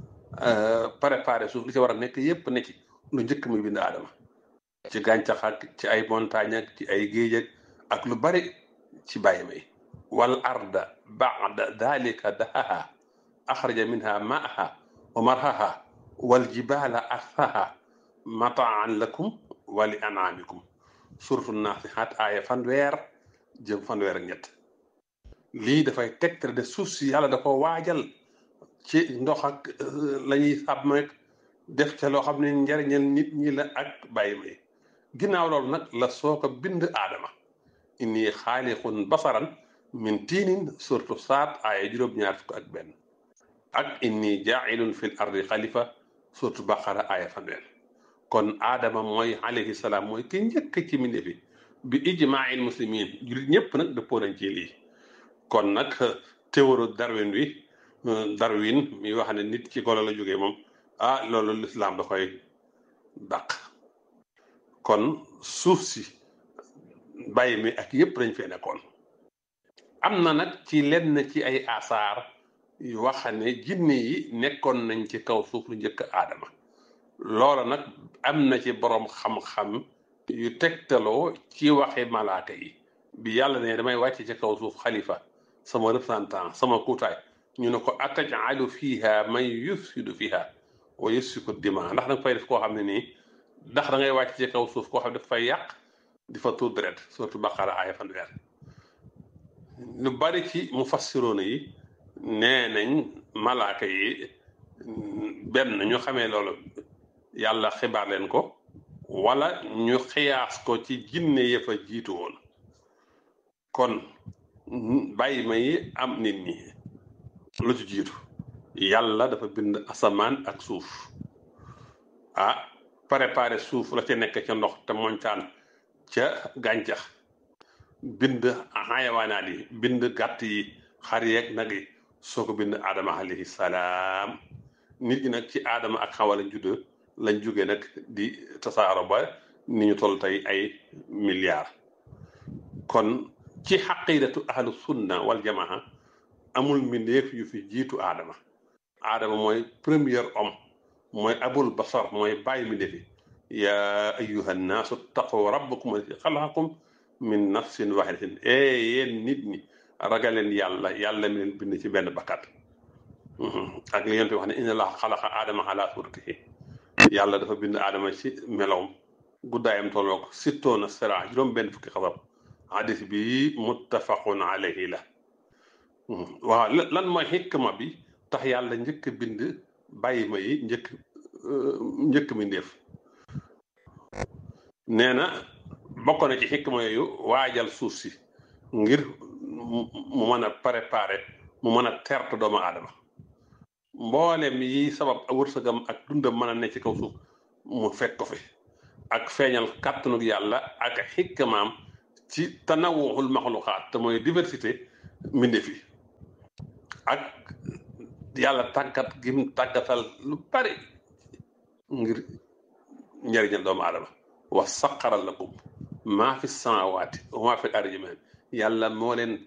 préparé suuf li ci war a nekk yépp ne ci lu njëkk muy bind aadama ci gàncax ak ci ay montagne ak ci ay géej ak lu bari ci bàyyi may wal arda ba'da dalika dahaha axraja minha maaha wa marhaha wal jibaala arsaha mataan lakum wa li an'amikum suratu naasihaat aaya fanweer jëm fanweer ak ñett lii dafay tegtal de suuf si yàlla da ko waajal ci ndox ak la ñuy sàmm ak def ca loo xam ne njariñal nit ñi la ak bàyyi may ginnaaw loolu nag la soo ko bind aadama inni xaaliqun basaran min tiinin suratu saat aaya juróom-ñaar fukk ak benn ak inni jaailun fil ardi xalifa suratu baqara aaya fanweer kon aadama mooy alayhi salaam mooy ki njëkk ci mbindeef yi bi ijmaa'il muslimin jullit ñëpp nag dëppoo nañ ci lii kon nag théorie Darwin wi Darwin mi wax ne nit ci golo la jógee moom ah loolu lislaam da koy dàq kon suuf si bàyyi mi ak yëpp dañ fee nekkoon am na nag ci lenn ci ay asaar yu wax ne jinne yi nekkoon nañ ci kaw suuf lu njëkk aadama loola nag am na ci boroom xam-xam yu tegtaloo ci waxe malaaka yi bi yàlla ne damay wàcc ci kaw suuf xalifa sama représentant sama kuutaay ñu ne ko atajalu fiha man yufsidu fiha wa yusfiku dima ndax danga fay def koo xam ne nii ndax da ngay wàcc ci kaw suuf koo xam ne daf fay yàq di fa tuur deret surtout baqara aaya fanweer lu bari ci mufassiroona yi nee nañ malaaka yi benn ñu xamee loolu yàlla xibaar leen ko wala ñu xiyaas ko ci jinne ya fa jiitu woon kon bàyyi ma yi am nit ñi lu ci jiitu yàlla dafa bind asamaan ak suuf ah préparé suuf la ca nekk ca ndox te montaan ca gàncax bind xayawaanaat yi bind gàtt yi xar yeeg nag yi soo ko bind aadama alayhi salaam nit ñi nag ci aadama ak xawa lañ judd lañ jóge nag di tasaaro ba ni ñu toll tey ay milliards kon ci xaqidatu ahlu sunna wal jamaa amul mbindeef yu fi jiitu aadama aadama mooy premier homme mooy abul basar mooy bàyyi mbindeef yi yaa ayyuha nnaasu taqu rabbakum alladi xalaqakum min nafsin wahidatin ee yéen nit ñi ragaleen yàlla yàlla mi leen bind ci benn bakkat ak li yonent wax ne inna allaha xalaqa aadama ala suratihi yàlla dafa bind aadama ci melowam guddaayam tolloog sittoona sira juróom benn fukki xasab hadis bi muttafaqun alayhi la waaw lan mooy xikma bi tax yàlla njëkk bind bàyyi ma yi njëkk njëkk mi ndéef nee na bokk na ci xikma yooyu waajal suuf si ngir mu mën a préparer mu mën a terte doomu aadama mboolem yi sabab wërsëgam ak dundam mën a ne ci kaw suuf mu fekk ko fi ak feeñal kàttanug yàlla ak xikmaam ci tanawuxul maxluxaat te mooy diversité mbindeef yi ak yàlla tàggat gim tàggatal lu bari ngir njëriñal doomu aadama wa saqara lakum maa fi samaawaati wa maa fi ardi jamii'an yàlla moo leen